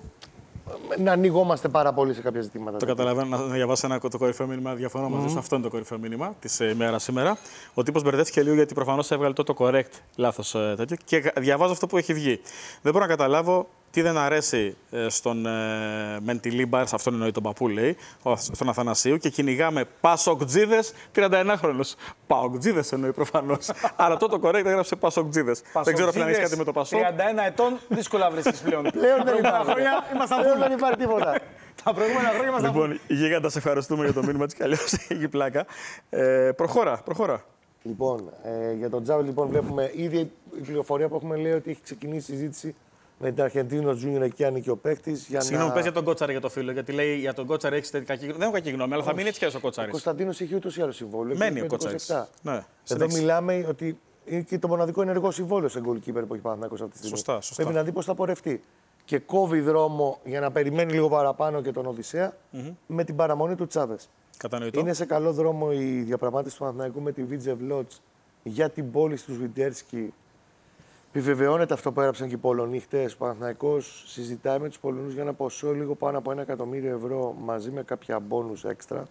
να ανοιγόμαστε πάρα πολύ σε κάποια ζητήματα. Το καταλαβαίνω. Να διαβάσω ένα το κορυφαίο μήνυμα. Διαφωνώ μαζί σου. Αυτό είναι το κορυφαίο μήνυμα τη ημέρα σήμερα. Ο τύπος μπερδεύτηκε λίγο γιατί προφανώς έβγαλε το, το correct λάθος ε, τέτοιο. Και διαβάζω αυτό που έχει βγει. Δεν μπορώ να καταλάβω τι δεν αρέσει ε, στον ε, Μεντιλίμπαρ, σε αυτόν εννοεί τον παππού, λέει, ο, στον Αθανασίου, και κυνηγάμε Πασοκτζίδες τριανταεννάχρονους. Παοκτζίδες εννοεί προφανώς. Αλλά το το correct έγραψε Πασοκτζίδες. Δεν ξέρω αν έχεις κάτι με το Πασόκ. τριάντα ένα ετών, δύσκολα βρίσκεις πλέον. Πλέον δεν προηγούμενα υπάρχει. χρόνια ήμασταν Πλέον φούλοι. δεν υπάρχει τίποτα. Τα προηγούμενα χρόνια ήμασταν φούλοι. Λοιπόν, Γίγαντα, σε ευχαριστούμε για το μήνυμα της. Καλώς έχει πλάκα. Ε, προχώρα, προχώρα. Λοιπόν, ε, για τον Τζάβε λοιπόν βλέπουμε ήδη η πληροφορία που έχουμε λέει ότι έχει ξεκινήσει η συζήτηση με την Αρχεντίνο Τζούνιορ εκεί αν είναι και ο παίκτης. Συγγνώμη, να... πες για τον Κότσαρη για το φίλο. Γιατί λέει για τον Κότσαρη έχει κακή γνώμη. Δεν έχω κακή γνώμη, αλλά θα μείνει έτσι κι αλλιώς ο Ο Κότσαρης. Κωνσταντίνος έχει ούτως ή άλλως συμβόλαιο. Μένει έχει ο Κότσαρης. είκοσι επτά. Ναι, Εδώ συνέχισε. μιλάμε ότι είναι και το μοναδικό ενεργό συμβόλαιο σε goalkeeper που έχει Παναθηναϊκός αυτή τη στιγμή. Σωστά, σωστά. Πρέπει να δει πώς θα πορευτεί. Και κόβει δρόμο για να περιμένει λίγο παραπάνω και τον Οδυσσέα mm-hmm. με την παραμονή του Τσάβες. Κατανοητό. Είναι σε καλό δρόμο η διαπραγμάτευση του Παναθηναϊκού με τη Βίτζε Βλότς για την πώληση του Σβιντέρσκι. Επιβεβαιώνεται αυτό που έγραψαν και οι Πολωνοί χτες. Ο Παναθηναϊκός συζητάει με τους Πολωνούς για ένα ποσό λίγο πάνω από ένα εκατομμύριο ευρώ μαζί με κάποια μπόνους έξτρα.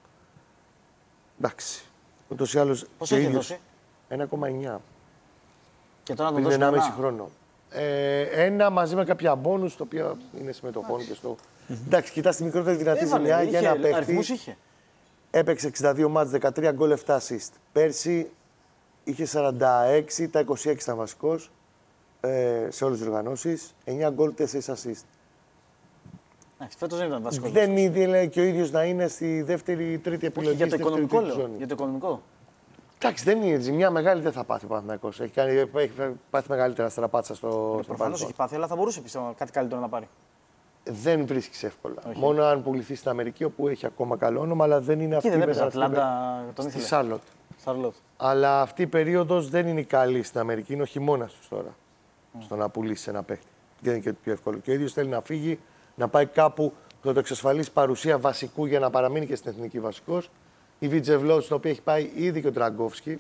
Εντάξει. Ούτως ή άλλως. Πώς και έχει ίδιος δώσει? ένα κόμμα εννιά. Και τώρα να τον Πριν δώσει ενάμιση ένα. χρόνο. Ε, ένα μαζί με κάποια μπόνους, το οποίο είναι συμμετοχών και στο. Εντάξει, κοιτάς τη μικρότερη δυνατή Έβαλε, ζημιά για είχε, ένα παίχτη. αριθμούς είχε. Έπαιξε εξήντα δύο μάτς, δεκατρία γκολ, επτά assist. Πέρσι είχε σαράντα έξι, τα είκοσι έξι ήταν βασικός ε, σε όλες τις οργανώσεις. εννιά γκολ, τέσσερα assist. Εντάξει, φέτος δεν ήταν βασικός. Δεν ήθελε και ο ίδιος να είναι στη δεύτερη, τρίτη επιλογή. Για το στη δεύτερη, οικονομικό τρίτη λέω. ζώνη. Για το οικονομικό. Εντάξει, δεν είναι ζημιά μεγάλη, δεν θα πάθει ο Παναθηναϊκός. Έχει, κάνει, έχει πάθει μεγαλύτερα στραπάτσα στο, στο Προφανώς παρελθόν. έχει πάθει, αλλά θα μπορούσε πιστεύω κάτι καλύτερο να πάρει. Δεν βρίσκει εύκολα. Μόνο αν πουληθεί στην Αμερική, όπου έχει ακόμα καλό όνομα, αλλά δεν είναι αυτή Εκεί δεν η έπαιζε μεγαλύτερη- Ατλάντα, τον Στη ήθελε. Σάρλοτ. Σαρλότ. Αλλά αυτή η περίοδο δεν είναι καλή στην Αμερική, είναι ο χειμώνα του τώρα. Στο να πουλήσει ένα παίχτη. Δεν είναι και το πιο εύκολο. Και ο ίδιο θέλει να φύγει, να πάει κάπου που θα το εξασφαλίσει παρουσία βασικού για να παραμείνει και στην εθνική βασικό. Η Βιτζεβλότ, στην οποία έχει πάει ήδη και ο Τραγκόφσκι,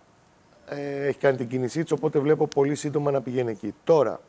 ε, έχει κάνει την κίνησή του, οπότε βλέπω πολύ σύντομα να πηγαίνει εκεί. Τώρα,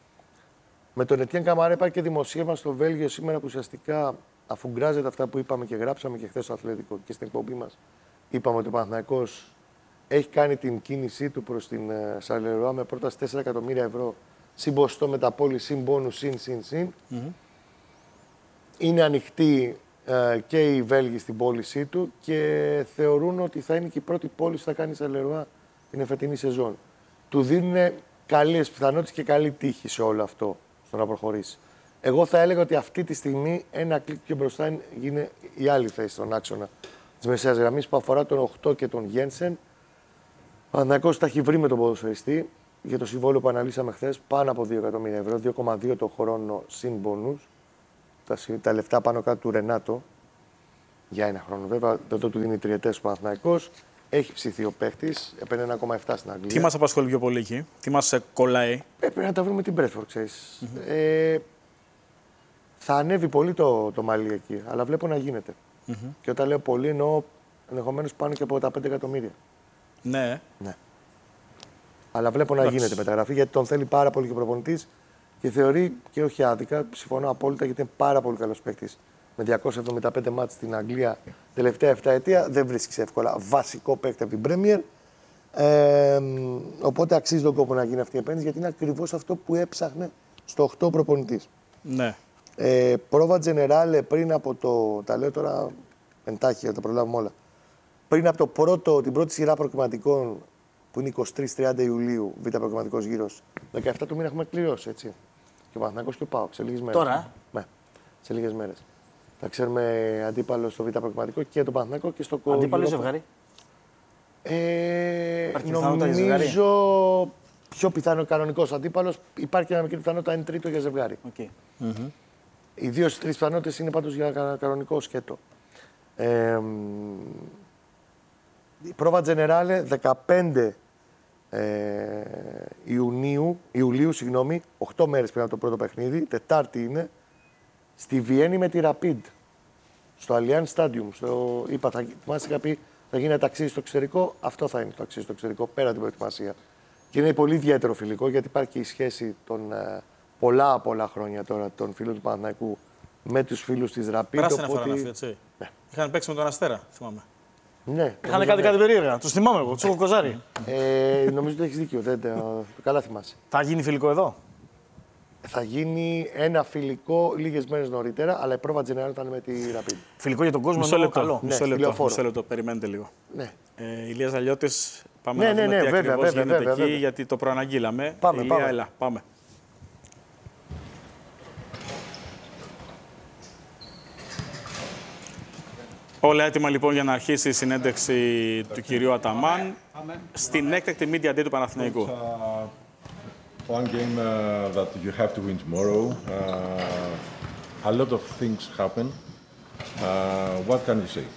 με τον Ετιέν Καμαρέ υπάρχει και δημοσίευμα στο Βέλγιο σήμερα που ουσιαστικά αφουγκράζεται αυτά που είπαμε και γράψαμε και χθε στο Αθλητικό και στην εκπομπή μα. Είπαμε ότι ο Παναθηναϊκός έχει κάνει την κίνησή του προς την uh, Σαρλερουά με πρόταση τέσσερα εκατομμύρια ευρώ συν ποσοστό μεταπόληση, συν μπόνους, συν, συν, συν. Mm-hmm. Είναι ανοιχτή uh, και οι Βέλγοι στην πώλησή του και θεωρούν ότι θα είναι και η πρώτη πώληση που θα κάνει η Σαρλερουά την εφετινή σεζόν. Του δίνουν καλές πιθανότητες και καλή τύχη σε όλο αυτό, στο να προχωρήσει. Εγώ θα έλεγα ότι αυτή τη στιγμή ένα κλικ πιο μπροστά είναι η άλλη θέση στον άξονα της μεσαίας γραμμής που αφορά τον οκτώ και τον Γένσεν. Ο Παναθηναϊκός τα έχει βρει με τον ποδοσφαιριστή για το συμβόλαιο που αναλύσαμε χθες, πάνω από δύο εκατομμύρια ευρώ, δύο κόμμα δύο το χρόνο συν μπόνους. Τα, τα λεφτά πάνω κάτω του Ρενάτο για ένα χρόνο. Βέβαια, εδώ του δίνει τριετές ο Παναθηναϊκός. Έχει ψηθεί ο παίχτης, έπαιρνε ένα κόμμα επτά στην Αγγλία. Τι μας απασχολεί πιο πολύ εκεί, τι μας κολλάει? Ε, πρέπει να τα βρούμε την Μπρέτφορντ, ξέρεις. Mm-hmm. Ε, θα ανέβει πολύ το, το μαλλί εκεί, αλλά βλέπω να γίνεται. Mm-hmm. Και όταν λέω πολύ, εννοώ ενδεχομένως πάνω και από τα πέντε εκατομμύρια. Ναι. ναι. Αλλά βλέπω να γίνεται μεταγραφή γιατί τον θέλει πάρα πολύ και ο προπονητής και θεωρεί και όχι άδικα, συμφωνώ απόλυτα γιατί είναι πάρα πολύ καλός παίκτης. Με διακόσια εβδομήντα πέντε μάτς στην Αγγλία τελευταία επτά ετία δεν βρίσκει εύκολα βασικό παίκτη από την Premier. Ε, οπότε αξίζει τον κόπο να γίνει αυτή η επένδυση γιατί είναι ακριβώς αυτό που έψαχνε στο οκτώ προπονητής. Ναι. Ε, πρόβα Τζενεράλε πριν από το. Τα λέω τώρα εντάχει, θα τα προλάβουμε όλα. Πριν από το πρώτο, την πρώτη σειρά προκριματικών που είναι εικοστή τρίτη τριάντα Ιουλίου, β' προκριματικός γύρος, δεκαεπτά του μήνα έχουμε κληρώσει έτσι. Και ο Παναθηναϊκός και ο ΠΑΟΚ σε λίγες μέρες. Τώρα. Ναι, σε λίγες μέρες. Θα ξέρουμε αντίπαλο στο β' προκριματικό και τον Παναθηναϊκό και στο κόμμα. Αντίπαλο ζευγάρι. Ε, νομίζω πιο πιθανό κανονικός αντίπαλος. Υπάρχει και ένα μικρή πιθανότητα είναι τρίτο για ζευγάρι. Okay. Mm-hmm. Οι δύο στις τρεις πιθανότητες είναι πάντως για ένα κανονικό σκέτο. Ε, η πρόβα Τζενεράλε δεκαπέντε ε, Ιουνίου, Ιουλίου, συγγνώμη, οκτώ μέρες πριν από το πρώτο παιχνίδι, Τετάρτη είναι, στη Βιέννη με τη Rapid, στο Allianz Stadium. Στο, είπα, θα, μας είχα πει, θα γίνει ένα ταξίδι στο εξωτερικό, αυτό θα είναι το ταξίδι στο εξωτερικό, πέρα την προετοιμασία. Και είναι πολύ ιδιαίτερο φιλικό, γιατί υπάρχει και η σχέση των ε, πολλά πολλά χρόνια τώρα των φίλων του Παναθηναϊκού με τους φίλους της Rapid. Πράσινα φορά αυτή, έτσι. Ναι. Είχαν παίξει με τον Αστέρα, θυμάμαι. Ναι. Είχαν κάτι, κάτι περίεργα. Τους θυμάμαι εγώ, τους έχω κοζάρει. Ε, νομίζω ότι έχεις δίκιο, δεν, το, καλά θυμάσαι. Θα γίνει φιλικό εδώ. Θα γίνει ένα φιλικό λίγες μέρες νωρίτερα, αλλά η πρόβα Τζενεράλ θα είναι με τη Rapid. Φιλικό για τον κόσμο, μισό λεπτό. καλό. Μισό, ναι, λεπτό, μισό λεπτό, περιμένετε λίγο. Ναι. Ε, Ηλίας Ζαλιώτης, πάμε ναι, να δούμε ναι, τι βέβαια, ακριβώς βέβαια, γίνεται βέβαια, εκεί, βέβαια. γιατί το προαναγγείλαμε. Πάμε, Ηλία, πάμε. έλα, πάμε. Όλα έτοιμα λοιπόν για να αρχίσει η συνέντευξη του κυρίου Αταμάν στην έκτακτη media day του Παναθηναϊκού. Uh, one game uh, that you have to win tomorrow. Uh, a lot of things happen. Uh, what can you say?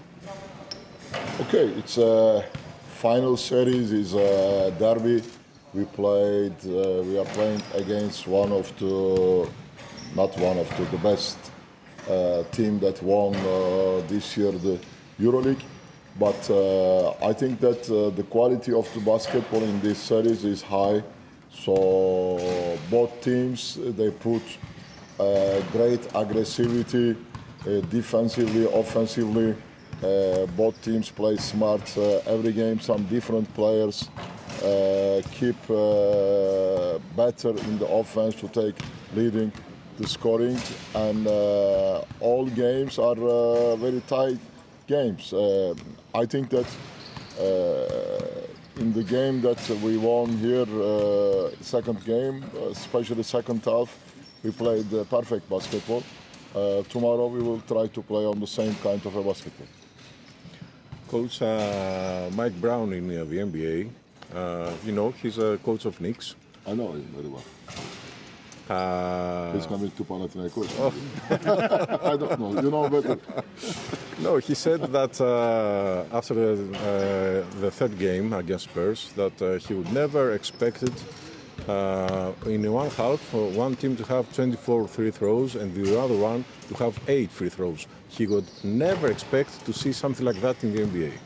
Okay, it's a final series. Is a derby. We played. Uh, we are playing against one of the, not one of the, the best uh, team that won uh, this year the EuroLeague. But uh, I think that uh, the quality of the basketball in this series is high. So both teams they put uh, great aggressivity, uh, defensively, offensively. Uh, both teams play smart. Uh, every game, some different players uh, keep uh, better in the offense to take leading the scoring, and uh, all games are uh, very tight games. Uh, I think that uh, in the game that we won here, uh, second game, especially second half, we played uh, perfect basketball. Uh, tomorrow we will try to play on the same kind of a basketball. Coach uh, Mike Brown in uh, the N B A, uh, you know, he's a coach of Knicks. I know him very well. Uh, He's coming to Panathinaikos. Oh. I don't know. You know better. No, he said that uh, after the, uh, the third game against Spurs, that uh, he would never expected uh, in one half uh, one team to have twenty-four free throws and the other one to have eight free throws. He would never expect to see something like that in the N B A.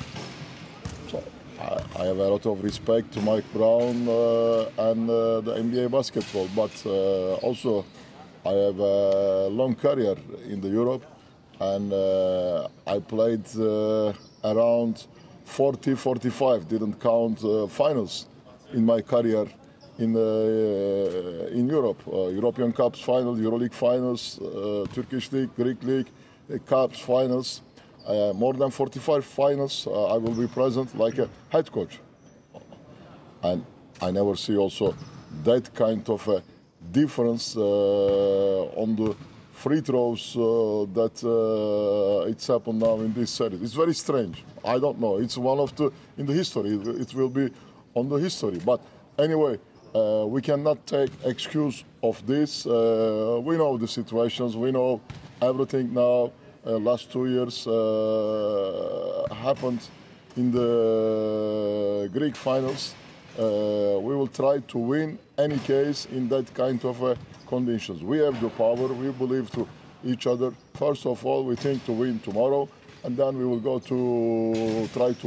So I, I have a lot of respect to Mike Brown uh, and uh, the N B A basketball, but uh, also I have a long career in the Europe, and uh, I played uh, around forty, forty-five, didn't count uh, finals in my career in uh, in Europe. Uh, European Cups finals, EuroLeague finals, uh, Turkish League, Greek League, uh, Cups finals. Uh, more than forty-five finals, uh, I will be present like a head coach. And I never see also that kind of a difference uh, on the free throws uh, that uh, it's happened now in this series. It's very strange. I don't know. It's one of the in the history. It will be on the history. But anyway, uh, we cannot take excuse of this. Uh, we know the situations. We know everything now. Uh, last two years uh, happened in the Greek finals. Uh, we will try to win any case in that kind of uh, conditions. We have the power. We believe to each other. First of all, we think to win tomorrow, and then we will go to try to